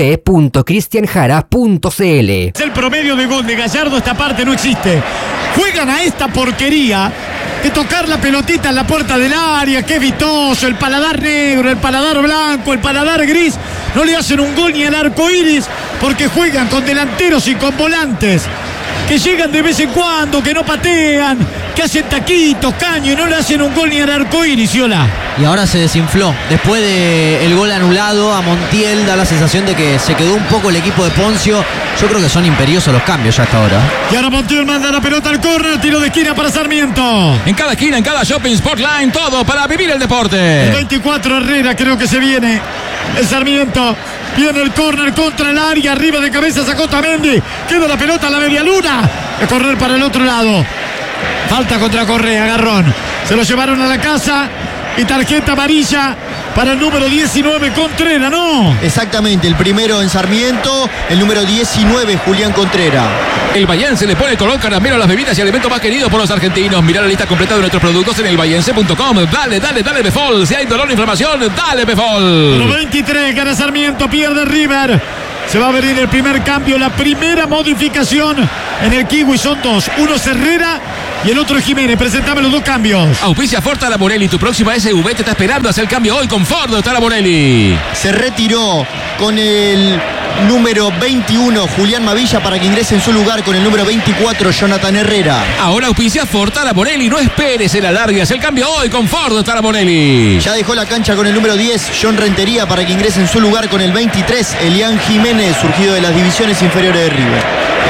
[SPEAKER 2] www.cristianjara.cl.
[SPEAKER 1] El promedio de gol de Gallardo esta parte no existe. Juegan a esta porquería de tocar la pelotita en la puerta del área. Qué vistoso, el paladar negro, el paladar blanco, el paladar gris. No le hacen un gol ni al arco iris porque juegan con delanteros y con volantes que llegan de vez en cuando, que no patean, que hacen taquitos, caño, y no le hacen un gol ni al arco iris, Iola.
[SPEAKER 3] Y ahora se desinfló. Después del gol anulado a Montiel, da la sensación de que se quedó un poco el equipo de Poncio. Yo creo que son imperiosos los cambios ya hasta ahora.
[SPEAKER 1] Y ahora Montiel manda la pelota al córner, tiro de esquina para Sarmiento.
[SPEAKER 4] En cada esquina, en cada shopping, Sportline, todo para vivir el deporte.
[SPEAKER 1] El 24 Herrera creo que se viene. El Sarmiento. Viene el córner contra el área. Arriba de cabeza sacó Otamendi. Queda la pelota a la media luna. A correr para el otro lado. Falta contra Correa, agarrón. Se lo llevaron a la casa. Y tarjeta amarilla para el número 19, Contreras, ¿no?
[SPEAKER 6] Exactamente, el primero en Sarmiento, el número 19, Julián Contreras.
[SPEAKER 4] El Bahiense le pone color caramelo a las bebidas y alimentos más queridos por los argentinos. Mirá la lista completa de nuestros productos en elbahiense.com. Dale, Befol. Si hay dolor o inflamación, dale, Befol.
[SPEAKER 1] 23, gana Sarmiento, pierde River. Se va a venir el primer cambio, la primera modificación en el Kiwi. Son 2, uno es Herrera y el otro es Jiménez. Presentame los 2 cambios.
[SPEAKER 4] Auspicia Ford Taraborelli, tu próxima SUV te está esperando. Hacer el cambio hoy con Ford Taraborelli.
[SPEAKER 6] Se retiró con el número 21 Julián Mavilla para que ingrese en su lugar con el número 24 Jonathan Herrera.
[SPEAKER 4] Ahora auspicia Ford Taraborelli. No esperes el alargue. Hacer el cambio hoy con Ford Taraborelli.
[SPEAKER 6] Ya dejó la cancha con el número 10 John Rentería para que ingrese en su lugar con el 23 Elian Jiménez, surgido de las divisiones inferiores de River.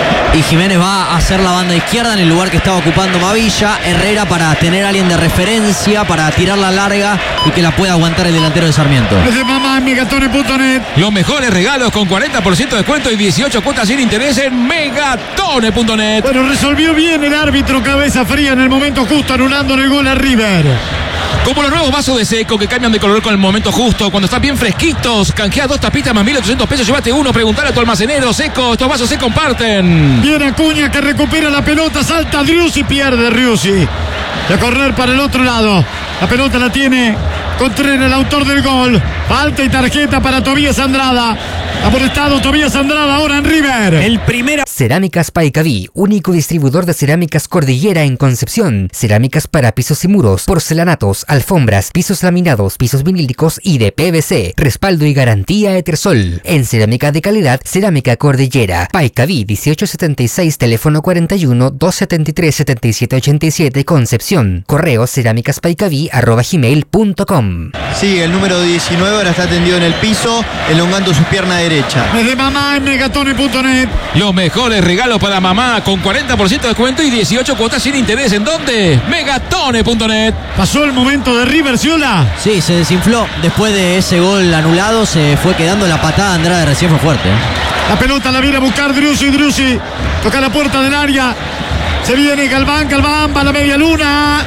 [SPEAKER 3] Y Jiménez va a hacer la banda izquierda en el lugar que estaba ocupando Mavilla. Herrera para tener a alguien de referencia, para tirar la larga y que la pueda aguantar el delantero de Sarmiento.
[SPEAKER 1] Desde mamá en megatone.net.
[SPEAKER 4] Los mejores regalos con 40% de descuento y 18 cuotas sin interés en megatone.net.
[SPEAKER 1] Bueno, resolvió bien el árbitro, cabeza fría en el momento justo, anulando el gol a River.
[SPEAKER 4] Como los nuevos vasos de Seco que cambian de color con el momento justo. Cuando están bien fresquitos, canjea 2 tapitas más 1.800 pesos, llévate uno. Preguntale a tu almacenero. Seco, estos vasos se comparten.
[SPEAKER 1] Viene Acuña que recupera la pelota, salta Driussi, pierde Driussi. De correr para el otro lado. La pelota la tiene Contreras, el autor del gol. Falta y tarjeta para Tobías Andrada. Ha molestado Tobías Andrada ahora en River.
[SPEAKER 5] El primero.
[SPEAKER 2] Cerámicas Paicaví, único distribuidor de cerámicas Cordillera en Concepción. Cerámicas para pisos y muros, porcelanatos, alfombras, pisos laminados, pisos vinílicos y de PVC. Respaldo y garantía Etersol. En cerámica de calidad, Cerámica Cordillera. Paicaví 1876, teléfono 41 273 7787, Concepción. Correo cerámicaspaicaví@gmail.com.
[SPEAKER 6] Sí, el número 19 ahora está tendido en el piso, elongando su pierna derecha.
[SPEAKER 1] Desde mamá en megatone.net.
[SPEAKER 4] Los mejores regalos para mamá con 40% de descuento y 18 cuotas sin interés. ¿En dónde? Megatone.net.
[SPEAKER 1] Pasó el momento de River, Ciola.
[SPEAKER 3] Sí, se desinfló. Después de ese gol anulado, se fue quedando la patada. Andrade recién fue fuerte.
[SPEAKER 1] La pelota la viene a buscar Driussi. Toca la puerta del área. Se viene Galván va a la media luna.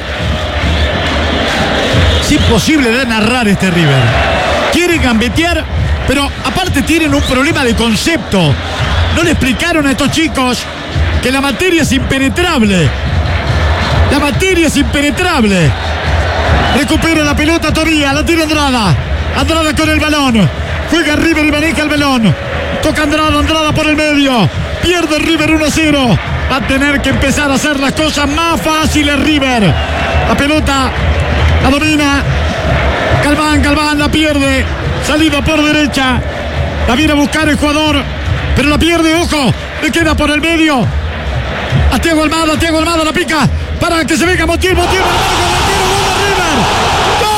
[SPEAKER 1] Es imposible de narrar este River. Quiere gambetear, pero aparte tienen un problema de concepto. No le explicaron a estos chicos que la materia es impenetrable. La materia es impenetrable. Recupera la pelota Tobía, la tira Andrada. Andrada con el balón. Juega River y maneja el balón. Toca Andrada por el medio. Pierde River 1-0. Va a tener que empezar a hacer las cosas más fáciles River. La pelota la domina. Galván la pierde. Salida por derecha. La viene a buscar el jugador. Pero la pierde, ojo. Le queda por el medio. A Thiago Almada la pica. Para que se venga Montiel. Gol de River. ¡Gol!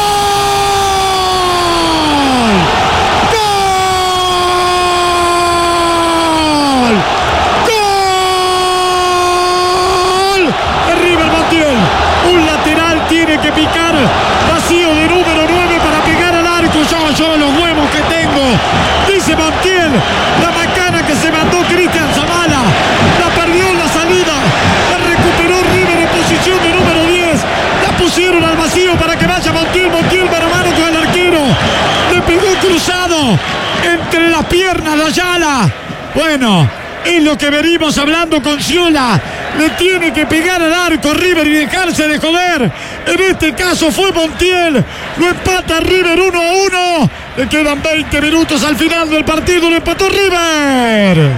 [SPEAKER 1] Tiene que picar vacío de número 9 para pegar al arco. Yo los huevos que tengo, dice Montiel. La macana que se mandó Cristian Zavala, la perdió en la salida, la recuperó River en posición de número 10. La pusieron al vacío para que vaya Montiel mano a mano con el arquero. Le pegó cruzado entre las piernas de Ayala. Bueno, es lo que venimos hablando con Ciola. Le tiene que pegar al arco River y dejarse de joder. En este caso fue Montiel. Lo empata River 1-1. Le quedan 20 minutos al final del partido. Lo empató River.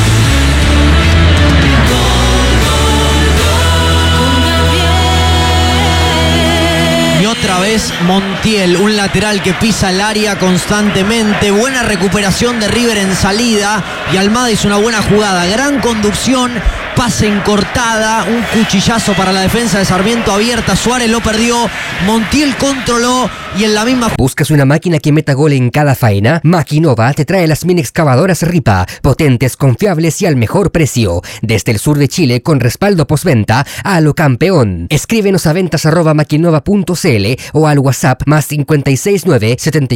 [SPEAKER 3] Y otra vez Montiel, un lateral que pisa el área constantemente. Buena recuperación de River en salida. Y Almada hizo una buena jugada. Gran conducción. Pase en cortada, un cuchillazo para la defensa de Sarmiento abierta. Suárez lo perdió. Montiel controló y en la misma.
[SPEAKER 2] ¿Buscas una máquina que meta gol en cada faena? Maquinova te trae las mini excavadoras Ripa, potentes, confiables y al mejor precio. Desde el sur de Chile con respaldo postventa a lo campeón. Escríbenos a ventas@maquinova.cl o al WhatsApp +569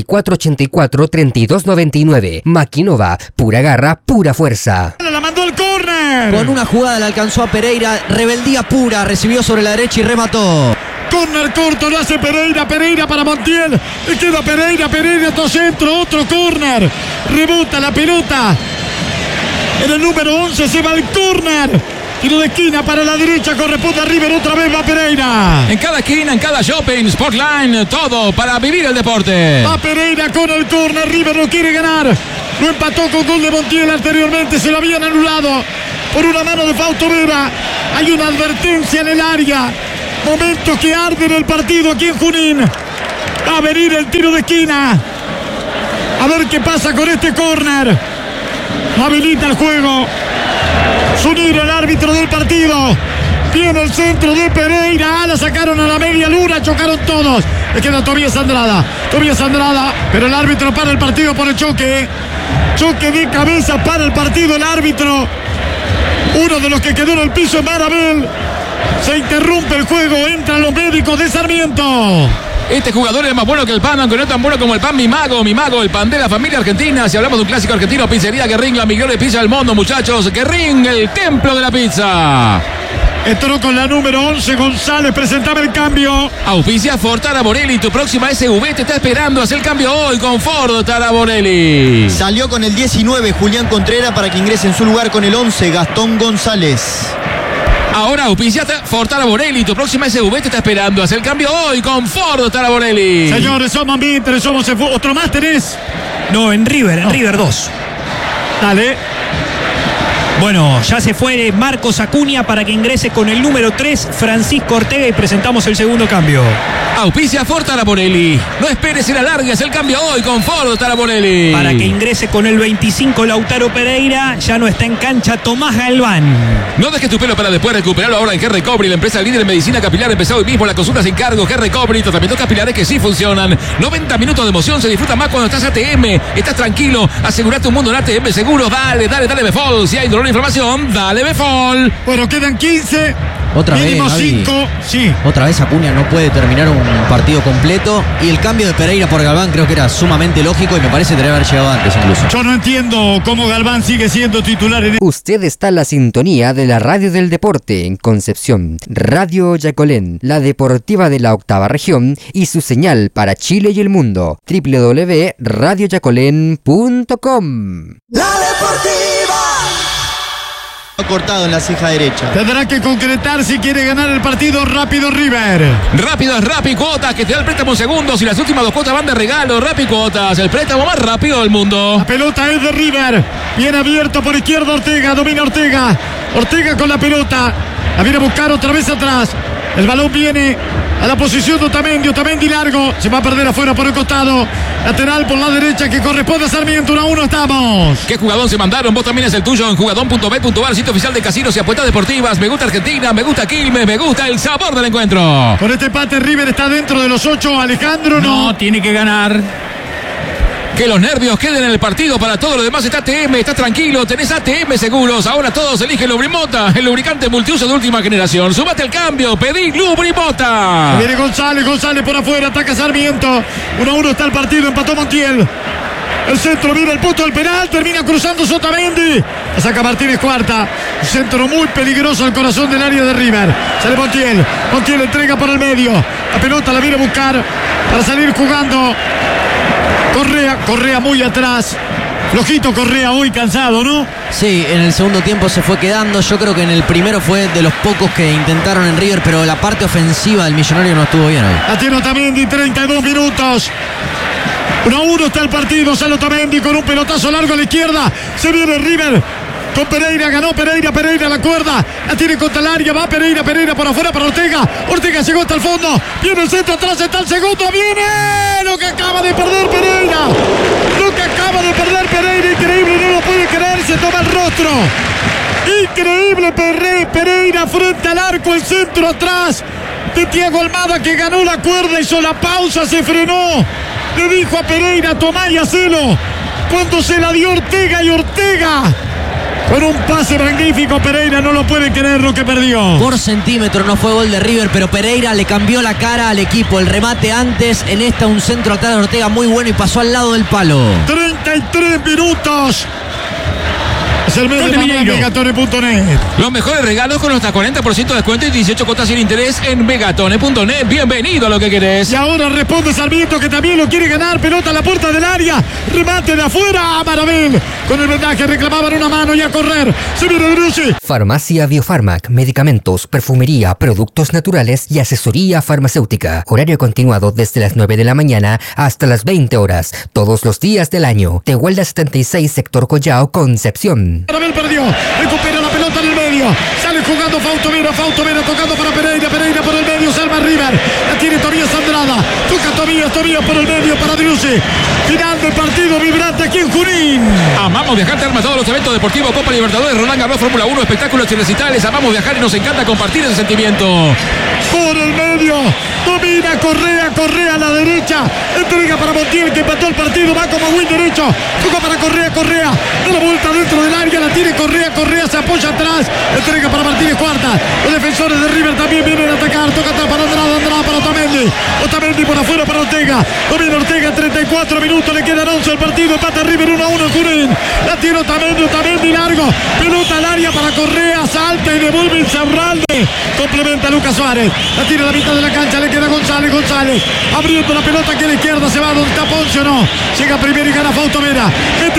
[SPEAKER 2] 7484 3299. Maquinova, pura garra, pura fuerza.
[SPEAKER 1] La mandó al córner.
[SPEAKER 3] Con una jugada le alcanzó a Pereira, rebeldía pura, recibió sobre la derecha y remató.
[SPEAKER 1] Córner corto, lo hace Pereira para Montiel. Le queda Pereira, otro centro, otro córner. Rebota la pelota. En el número 11 se va el córner. Tiro de esquina para la derecha, corresponde a River, otra vez va Pereira.
[SPEAKER 4] En cada esquina, en cada shopping, Sportline, todo para vivir el deporte.
[SPEAKER 1] Va Pereira con el córner, River no quiere ganar. Lo empató con gol de Montiel anteriormente, se lo habían anulado por una mano de Fausto Vera. Hay una advertencia en el área. Momentos que arden el partido aquí en Junín. Va a venir el tiro de esquina. A ver qué pasa con este córner. Habilita el juego. Zunino, el árbitro del partido. Viene el centro de Pereira. La sacaron a la media luna. Chocaron todos. Le queda Tobías Andrada. Pero el árbitro para el partido por el choque. Choque de cabeza para el partido el árbitro. Uno de los que quedó en el piso es Marabel. Se interrumpe el juego. Entran los médicos de Sarmiento.
[SPEAKER 4] Este jugador es más bueno que el pan, aunque no es tan bueno como el pan Mi Mago, el pan de la familia argentina. Si hablamos de un clásico argentino, pizzería Guerrín, la mejor pizza del mundo, muchachos. Guerrín, el templo de la pizza.
[SPEAKER 1] Entró con la número 11 González, presentaba el cambio.
[SPEAKER 4] Auspicia Ford Taraborelli, tu próxima SUV te está esperando. Haz el cambio hoy con Ford Taraborelli.
[SPEAKER 6] Salió con el 19 Julián Contreras para que ingrese en su lugar con el 11 Gastón González.
[SPEAKER 4] Ahora auspicia Ford Taraborelli, tu próxima SUV te está esperando. Haz el cambio hoy con Ford Taraborelli.
[SPEAKER 1] Señores, somos ambientes, somos otro más tenés.
[SPEAKER 5] No, en River 2.
[SPEAKER 1] Dale.
[SPEAKER 5] Bueno, ya se fue Marcos Acuña para que ingrese con el número 3, Francisco Ortega, y presentamos el segundo cambio.
[SPEAKER 4] Auspicia Ford Taraborelli. No esperes y alargues el cambio hoy con Ford Taraborelli.
[SPEAKER 5] Para que ingrese con el 25, Lautaro Pereira. Ya no está en cancha Tomás Galván.
[SPEAKER 4] No dejes tu pelo para después recuperarlo ahora en Hair Recovery, la empresa líder en medicina capilar. Empezó hoy mismo la consulta sin cargo. Hair Recovery, tratamientos capilares que sí funcionan. 90 minutos de emoción, se disfruta más cuando estás ATM. Estás tranquilo, asegurate un mundo en ATM Seguros. Dale Befol. Si hay dolor o inflamación, dale Befol.
[SPEAKER 1] Bueno, quedan 15.
[SPEAKER 3] Otra
[SPEAKER 1] mínimo
[SPEAKER 3] vez,
[SPEAKER 1] 5. Sí.
[SPEAKER 3] Otra vez Acuña no puede terminar un partido completo. Y el cambio de Pereira por Galván creo que era sumamente lógico y me parece que debe haber llegado antes incluso.
[SPEAKER 1] Yo no entiendo cómo Galván sigue siendo titular en...
[SPEAKER 2] Usted está en la sintonía de la Radio del Deporte en Concepción. Radio Yacolén, la deportiva de la octava región y su señal para Chile y el mundo. www.radioyacolén.com.
[SPEAKER 8] La Deportiva.
[SPEAKER 6] Cortado en la ceja derecha.
[SPEAKER 1] Tendrá que concretar si quiere ganar el partido. Rápido River.
[SPEAKER 4] Rápido es Rappi Cuotas, que te da el préstamo en segundos y las últimas 2 cuotas van de regalo. Rappi Cuotas, el préstamo más rápido del mundo.
[SPEAKER 1] La pelota es de River. Bien abierto por izquierda Ortega. Domina Ortega. Ortega con la pelota. La viene a buscar otra vez atrás. El balón viene a la posición de Otamendi. Otamendi largo. Se va a perder afuera por el costado. Lateral por la derecha que corresponde a Sarmiento. 1-1 estamos.
[SPEAKER 4] ¿Qué jugadón se mandaron? Vos también es el tuyo en jugadón.bet.ar, sitio oficial de casinos y apuestas deportivas. Me gusta Argentina, me gusta Quilmes, me gusta el sabor del encuentro.
[SPEAKER 1] Con este empate River está dentro de los 8. Alejandro no.
[SPEAKER 7] Tiene que ganar.
[SPEAKER 4] Que los nervios queden en el partido. Para todo lo demás está ATM, estás tranquilo, tenés ATM Seguros. Ahora todos eligen Lubrimota, el lubricante multiuso de última generación. Súbate al cambio, pedí Lubrimota.
[SPEAKER 1] Viene González por afuera, ataca Sarmiento. 1-1 está el partido, empató Montiel. El centro viene el punto del penal, termina cruzando Otamendi. La saca Martínez Cuarta. Un centro muy peligroso al corazón del área de River. Sale Montiel. Montiel entrega por el medio. La pelota la viene a buscar para salir jugando. Correa muy atrás. Flojito Correa, muy cansado, ¿no?
[SPEAKER 3] Sí, en el segundo tiempo se fue quedando. Yo creo que en el primero fue de los pocos que intentaron en River, pero la parte ofensiva del Millonario no estuvo bien hoy.
[SPEAKER 1] La tiene Otamendi, 32 minutos. 1-1 está el partido. Sale Otamendi con un pelotazo largo a la izquierda. Se viene River con Pereira, ganó Pereira la cuerda, la tiene contra el área, va Pereira por afuera para Ortega llegó hasta el fondo, viene el centro atrás, está el segundo, viene lo que acaba de perder Pereira, increíble, no lo puede creer, se toma el rostro, increíble Pereira frente al arco, el centro atrás de Thiago Almada que ganó la cuerda, hizo la pausa, se frenó, le dijo a Pereira, tomá y hacelo, cuando se la dio Ortega y Ortega con un pase magnífico, Pereira no lo puede creer lo que perdió.
[SPEAKER 3] Por centímetro no fue gol de River, pero Pereira le cambió la cara al equipo. El remate antes, en esta un centro atrás de Ortega muy bueno y pasó al lado del palo.
[SPEAKER 1] 33 minutos. Es el mes de Megatone.net.
[SPEAKER 4] Los mejores regalos con hasta 40% de descuento y 18 cuotas sin interés en Megatone.net. Bienvenido a lo que querés.
[SPEAKER 1] Y ahora responde Sarmiento que también lo quiere ganar. Pelota a la puerta del área. Remate de afuera a Marabel. Con el vendaje reclamaban una mano y a correr. Se viene Drusi.
[SPEAKER 2] Farmacia Biofarmac. Medicamentos, perfumería, productos naturales y asesoría farmacéutica. Horario continuado desde las 9 de la mañana hasta las 20 horas. Todos los días del año. Tehuelda 76, sector Collao, Concepción.
[SPEAKER 1] Marabel perdió, recupera la pelota en el medio, sale jugando Fausto Vera tocando para Pereira por el medio, salva River, la tiene Tobías Andrada, toca Tobías por el medio para Driussi, final del partido vibrante aquí en Junín.
[SPEAKER 4] Amamos viajar, te arma todos los eventos deportivos, Copa Libertadores, Roland Garros, Fórmula 1, espectáculos y recitales, amamos viajar y nos encanta compartir ese sentimiento.
[SPEAKER 1] Por el medio, domina Correa a la derecha, entrega para Montiel que empató el partido, va como win derecho, toca para Correa, da la vuelta dentro del área, la tiene Correa se apoya atrás, entrega para Martínez Cuarta, los defensores de River también vienen a atacar, toca atrás para Andrada para Otamendi por afuera para Ortega, domina Ortega, 34 minutos, le quedan 11 al partido, empata River 1-1 en Junín, la tiene Otamendi largo, pelota al área para Correa, salta y devuelve Insaurralde, complementa a Lucas Suárez, la tira a la mitad de la cancha, le queda González, abriendo la pelota aquí a la izquierda, se va donde está Ponce o no, llega primero y gana Fausto Vera,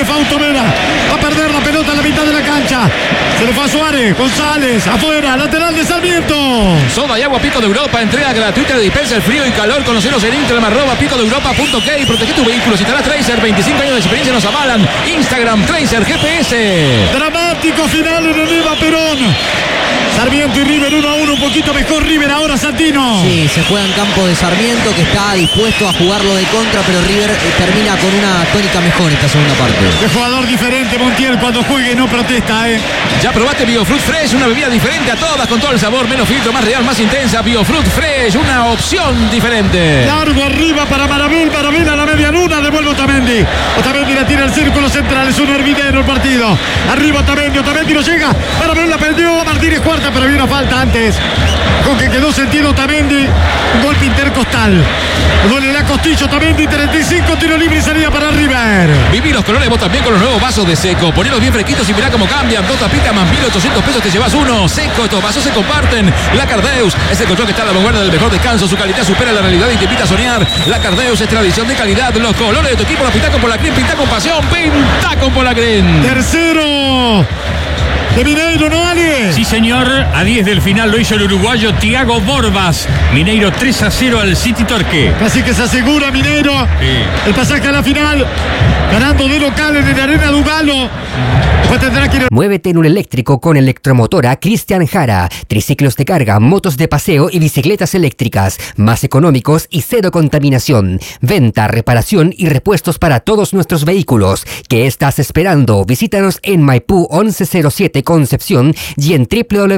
[SPEAKER 1] va a perder la pelota en la mitad de la cancha, se le fue a Suárez, González, afuera, lateral de Sarmiento.
[SPEAKER 4] Soda y agua Pico de Europa, entrega gratuita de dispensa el frío y calor, conoceros en Instagram, @picodeeuropa.k, protege tu vehículo, si estarás Tracer, 25 años de experiencia nos avalan, Instagram Tracer GPS.
[SPEAKER 1] dramático final en el Eva Perón. Sarmiento y River 1-1, un poquito mejor River ahora, Santino.
[SPEAKER 3] Sí, se juega en campo de Sarmiento, que está dispuesto a jugarlo de contra, pero River termina con una tónica mejor esta segunda parte.
[SPEAKER 1] Qué jugador diferente Montiel cuando juegue y no protesta,
[SPEAKER 4] Ya probaste Biofruit Fresh, una bebida diferente a todas, con todo el sabor, menos filtro, más real, más intensa. Biofruit Fresh, una opción diferente.
[SPEAKER 1] Largo arriba para Marabel a la media luna, devuelve Otamendi. Otamendi la tira al círculo central, es un hervidero el partido. Arriba Otamendi no llega, Marabel la perdió, Martínez cuarta, pero había una falta antes. Con que quedó sentido Otamendi, un golpe intercostal. Duele la costilla Otamendi, 35, tiro libre y salida para River.
[SPEAKER 4] Viví los colores vos también con los nuevos vasos de Seco. Ponelos bien fresquitos y mirá cómo cambian. 2 tapitas más 1.800 pesos te llevas uno. Seco, estos vasos se comparten. La Cardeus es el control que está a la vanguardia del mejor descanso. Su calidad supera la realidad y te invita a soñar. La Cardeus es tradición de calidad. Los colores de tu equipo los pinta con Polacrín, pinta con pasión, pinta con Polacrín.
[SPEAKER 1] Tercero de Mineiro, ¿no, Ale?
[SPEAKER 7] Sí, señor. A 10 del final lo hizo el uruguayo Thiago Borbas. Mineiro 3-0 al City Torque.
[SPEAKER 1] Así que se asegura Mineiro el pasaje a la final, ganando de local en el Arena Dugalo. Después tendrá que ir...
[SPEAKER 2] Muévete en un eléctrico con Electromotora Cristian Jara. Triciclos de carga, motos de paseo y bicicletas eléctricas. Más económicos y cero contaminación. Venta, reparación y repuestos para todos nuestros vehículos. ¿Qué estás esperando? Visítanos en Maipú 1107 Concepción y en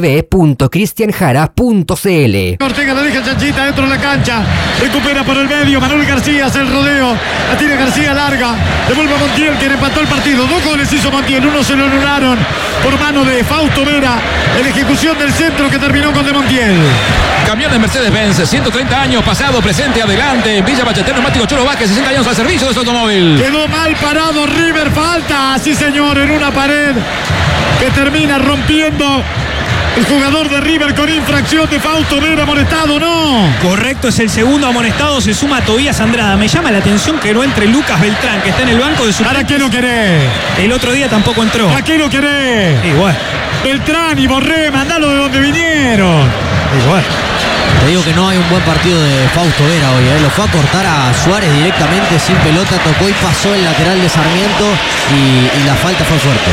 [SPEAKER 2] www.cristianjara.cl.
[SPEAKER 1] Ortega la deja Chanchita dentro de la cancha. Recupera por el medio. Manuel García hace el rodeo. La tira García larga. Devuelve a Montiel, quien empató el partido. 2 goles hizo Montiel. Uno se lo anularon por mano de Fausto Vera en ejecución del centro que terminó con de Montiel.
[SPEAKER 4] Camiones Mercedes-Benz, 130 años, pasado, presente, adelante. En Villa Bachete, neumático Cholo Vázquez, 60 años al servicio de su automóvil.
[SPEAKER 1] Quedó mal parado River. Falta, sí señor, en una pared que termina rompiendo el jugador de River con infracción de Fausto Vera. Amonestado, ¿no?
[SPEAKER 5] Correcto, es el segundo amonestado, se suma Tobías Andrada. Me llama la atención que no entre Lucas Beltrán, que está en el banco de su...
[SPEAKER 1] ¿Para qué lo querés?
[SPEAKER 5] El otro día tampoco entró.
[SPEAKER 1] ¿Para qué lo querés?
[SPEAKER 5] Igual.
[SPEAKER 1] Beltrán y Borré, mandalo de donde vinieron.
[SPEAKER 5] Igual.
[SPEAKER 3] Te digo que no hay un buen partido de Fausto Vera hoy, Lo fue a cortar a Suárez directamente sin pelota, tocó y pasó el lateral de Sarmiento y la falta fue fuerte.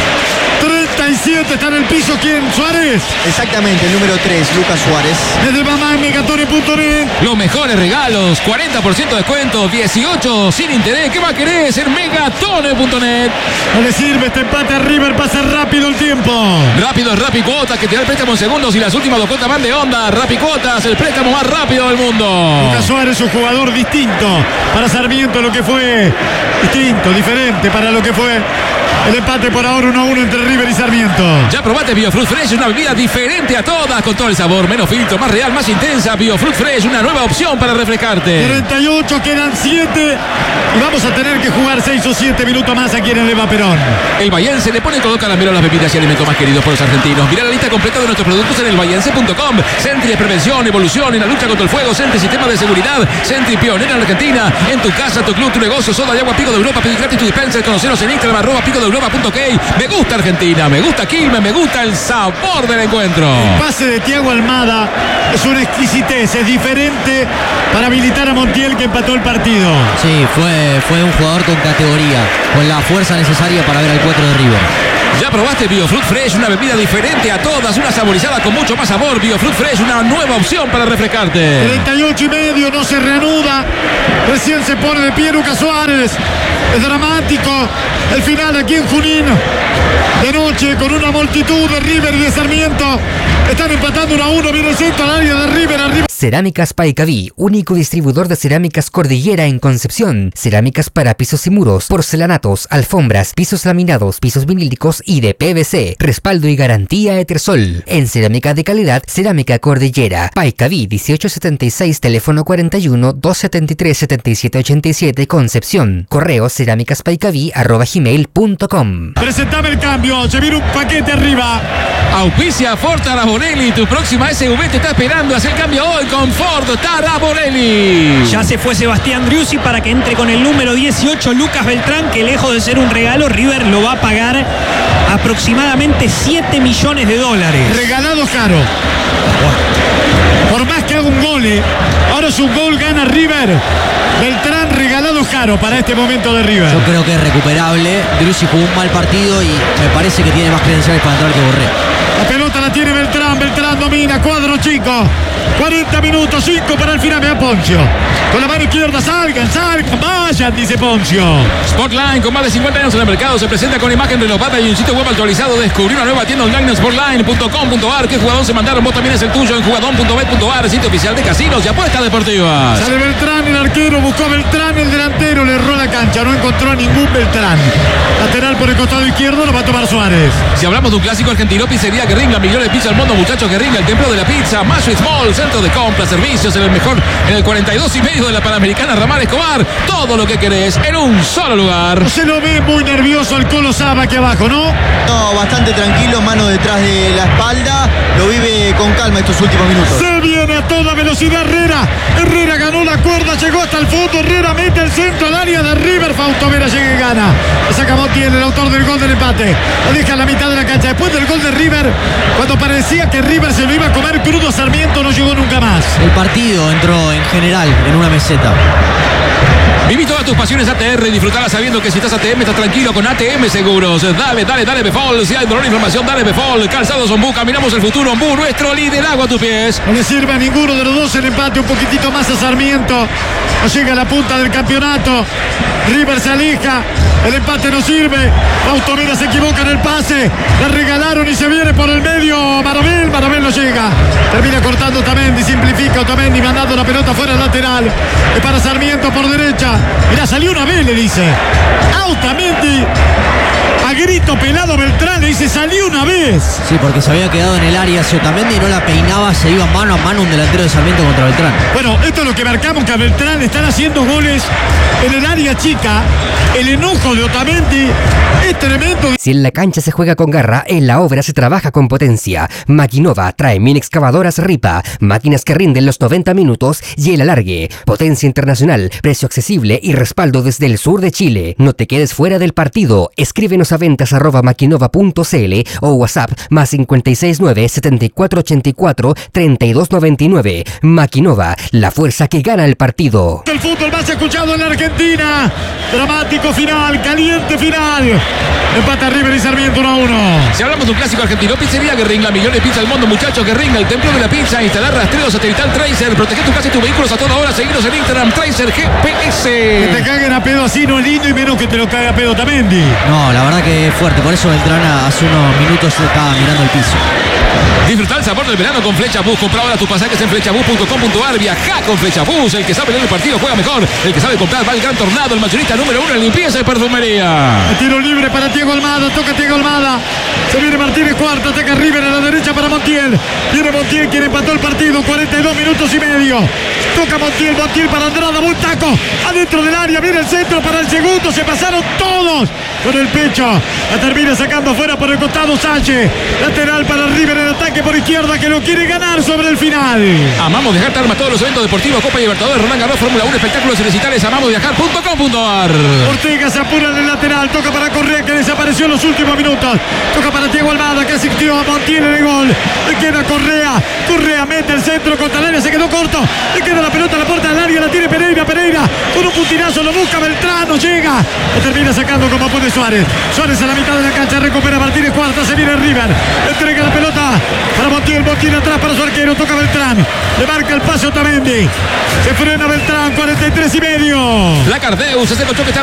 [SPEAKER 1] 37 está en el piso, ¿quién? ¿Suárez?
[SPEAKER 6] Exactamente, el número 3, Lucas Suárez.
[SPEAKER 1] Desde mamá en Megatone.net.
[SPEAKER 4] Los mejores regalos, 40% de descuento, 18 sin interés. ¿Qué más querés en Megatone.net?
[SPEAKER 1] No le sirve este empate a River, pasa rápido el tiempo.
[SPEAKER 4] Rápido es Rappi Cuotas, que te da el préstamo en segundos y las últimas 2 cuotas van de onda. Rappi Cuotas, el préstamo más rápido del mundo.
[SPEAKER 1] Lucas Suárez, un jugador distinto para Sarmiento, lo que fue distinto, diferente para lo que fue el empate por ahora 1-1 entre River y Sarmiento.
[SPEAKER 4] Ya probaste Biofruit Fresh, una bebida diferente a todas, con todo el sabor, menos filtro, más real, más intensa. Biofruit Fresh, una nueva opción para refrescarte.
[SPEAKER 1] 38, quedan 7 y vamos a tener que jugar 6 o 7 minutos más aquí en el Eva Perón.
[SPEAKER 4] El Bahiense le pone todo caramelo a las bebidas y alimentos más queridos por los argentinos. Mirá la lista completa de nuestros productos en elbahiense.com. Sentry de prevención, evolución en la lucha contra el fuego. Sentry sistema de seguridad. Sentry pionera en Argentina. En tu casa, tu club, tu negocio. Soda de agua Pico de Europa. Pedí gratis tu dispenser. Conoceros en Instagram @picodeeuropa.ok. Me gusta Argentina, me gusta Quilmes, me gusta el sabor del encuentro.
[SPEAKER 1] El pase de Thiago Almada es una exquisitez, es diferente para habilitar a Montiel, que empató el partido.
[SPEAKER 3] Sí, fue un jugador con categoría, con la fuerza necesaria para ver al 4 de River.
[SPEAKER 4] Ya probaste Biofruit Fresh, una bebida diferente a todas, una saborizada con mucho más sabor. Biofruit Fresh, una nueva opción para refrescarte.
[SPEAKER 1] 38,5, no se reanuda. Recién se pone de pie Lucas Suárez. Es dramático el final aquí en Junín. De noche, con una multitud de River y de Sarmiento. Están empatando 1-1. Viene el centro al área de River. Arriba.
[SPEAKER 2] Cerámicas Paicaví, único distribuidor de cerámicas Cordillera en Concepción. Cerámicas para pisos y muros, porcelanatos, alfombras, pisos laminados, pisos vinílicos y de PVC. Respaldo y garantía Etersol. En cerámica de calidad, Cerámica Cordillera. Paicaví 1876, teléfono 41 273 7787, Concepción. Correo cerámicaspaicaví@gmail.com.
[SPEAKER 1] Presentame el cambio. Se viene un paquete arriba.
[SPEAKER 4] Auspicia Ford Taraborelli, tu próxima SUV te está esperando. Haz el cambio hoy con Ford Taraborelli.
[SPEAKER 5] Ya se fue Sebastián Driussi para que entre con el número 18 Lucas Beltrán, que lejos de ser un regalo, River lo va a pagar aproximadamente $7 millones.
[SPEAKER 1] Regalado caro. Por más que haga un gol, ahora es un gol, gana River. Beltrán regalado caro para este momento de River.
[SPEAKER 3] Yo creo que es recuperable. Driussi jugó un mal partido y me parece que tiene más credenciales para entrar que Borré.
[SPEAKER 1] La pelota la tiene Beltrán. Beltrán domina. Cuadro chico. 40 minutos, 5 para el final. Vea Poncio. Con la mano izquierda, salgan, vayan, dice Poncio.
[SPEAKER 4] Sportline, con más de 50 años en el mercado, se presenta con imagen renovada y un sitio web actualizado. Descubrí una nueva tienda online en sportline.com.ar. ¿Qué jugador se mandaron? Vos también es el tuyo en jugadón.bet.ar, sitio oficial de casinos y apuestas deportivas.
[SPEAKER 1] Sale Beltrán, el arquero, buscó a Beltrán, el delantero, le erró la cancha, no encontró a ningún Beltrán. Lateral por el costado izquierdo, lo va a tomar Suárez.
[SPEAKER 4] Si hablamos de un clásico argentino, pizzería Guerrín, la millón de pizza al mundo, muchachos Guerrín, el templo de la pizza, Magic Mall, centro de compras, servicios, en el mejor, en el 42,5 de la Panamericana Ramal Escobar. Todo lo que querés en un solo lugar.
[SPEAKER 1] No se lo ve muy nervioso al Colo Saba aquí abajo, ¿no?
[SPEAKER 6] No, bastante tranquilo, mano detrás de la espalda. Lo vive con calma estos últimos minutos.
[SPEAKER 1] Se viene a toda velocidad Herrera. Herrera ganó la cuerda, llegó hasta el fondo. Herrera mete el centro al área de River. Fausto Vera llega y gana. La saca Montiel, el autor del gol del empate. Lo deja a la mitad de la cancha. Después del gol de River, cuando parecía que River se lo iba a comer crudo, Sarmiento no llegó nunca más.
[SPEAKER 3] El partido entró en general en una meseta.
[SPEAKER 4] Viví todas tus pasiones ATR y disfrutala sabiendo que si estás ATM estás tranquilo con ATM Seguros. Dale Befol. Si hay dolor e información, dale Befol. Calzados Ombú, caminamos el futuro. Ombú, nuestro liderazgo a tus pies.
[SPEAKER 1] No le sirve a ninguno de los dos el empate. Un poquitito más a Sarmiento. No llega a la punta del campeonato. River se aleja. El empate no sirve. Fausto Vera se equivoca en el pase. La regalaron y se viene por el medio. Marabel no llega. Termina cortando Otamendi. Simplifica Otamendi mandando la pelota fuera lateral. Es para Sarmiento por derecha. Mirá, salió una vez, le dice. Otamendi. A grito pelado Beltrán le dice, salió una vez.
[SPEAKER 3] Sí, porque se había quedado en el área hacia Otamendi y no la peinaba, se iba mano a mano un delantero de Sarmiento contra Beltrán.
[SPEAKER 1] Bueno, esto es lo que marcamos, que a Beltrán están haciendo goles en el área chica. El enojo de Otamendi es tremendo.
[SPEAKER 2] Si en la cancha se juega con garra, en la obra se trabaja con potencia. Maquinova trae mini excavadoras Ripa, máquinas que rinden los 90 minutos y el alargue. Potencia internacional, precio accesible y respaldo desde el sur de Chile. No te quedes fuera del partido. Escríbenos a ventas@maquinova.cl o WhatsApp más 569 7484 3299. Maquinova, la fuerza que gana el partido.
[SPEAKER 1] El fútbol más escuchado en la Argentina. Dramático final, caliente final. Empata River y Sarmiento 1-1.
[SPEAKER 4] Si hablamos de un clásico argentino, pizzería Guerrín, la millón de pizza al mundo, muchachos Guerrín, el templo de la pizza. Instalar rastreo satelital Tracer, proteger tu casa y tus vehículos a toda hora. Seguinos en Instagram, Tracer GPS.
[SPEAKER 1] Que te caguen a pedo así no es lindo, y menos que te lo cague a pedo Otamendi.
[SPEAKER 3] No, la verdad que es fuerte. Por eso Beltrán hace unos minutos estaba mirando el piso.
[SPEAKER 4] Disfrutar el sabor del verano con Flecha Bus. Compra ahora tus pasajes en flechabus.com.ar. Viaja con Flecha Bus. El que sabe leer el partido juega mejor. El que sabe comprar va al Gran Tornado. El mayorista número 1 en limpieza y perfumería.
[SPEAKER 1] El tiro libre para Thiago Almada. Toca Thiago Almada. Se viene Martínez Cuarta. Ataca River a la derecha para Montiel. Viene Montiel quien empató el partido. 42 minutos y medio. Toca Montiel para Andrada. Buen taco. Adentro del área. Viene el centro para el segundo. Se pasaron todos con el pecho. La termina sacando afuera por el costado Sánchez. Lateral para River en ataque por izquierda que lo quiere ganar sobre el final.
[SPEAKER 4] Amamos dejarte armas todos los eventos deportivos, Copa Libertadores, Roland Garros, Fórmula 1, espectáculos y recitales. Amamosviajar.com.ar.
[SPEAKER 1] Ortega se apura en el lateral, toca para Correa que desapareció en los últimos minutos. Toca para Thiago Almada que asistió a Montiel en el gol. Le queda Correa. Correa mete el centro contra el área, se quedó corto. Le queda la pelota a la puerta del área, la tiene Pereira con un puntinazo lo busca Beltrán, no llega. Lo termina sacando como puede Suárez. Suárez a la mitad de la cancha, recupera Martínez Cuarta, se viene River. Entrega la pelota para Montiel atrás para su arquero, toca Beltrán. Le marca el pase Otamendi. Se frena Beltrán, 43 y medio.
[SPEAKER 4] La Cardeus es el colchón que está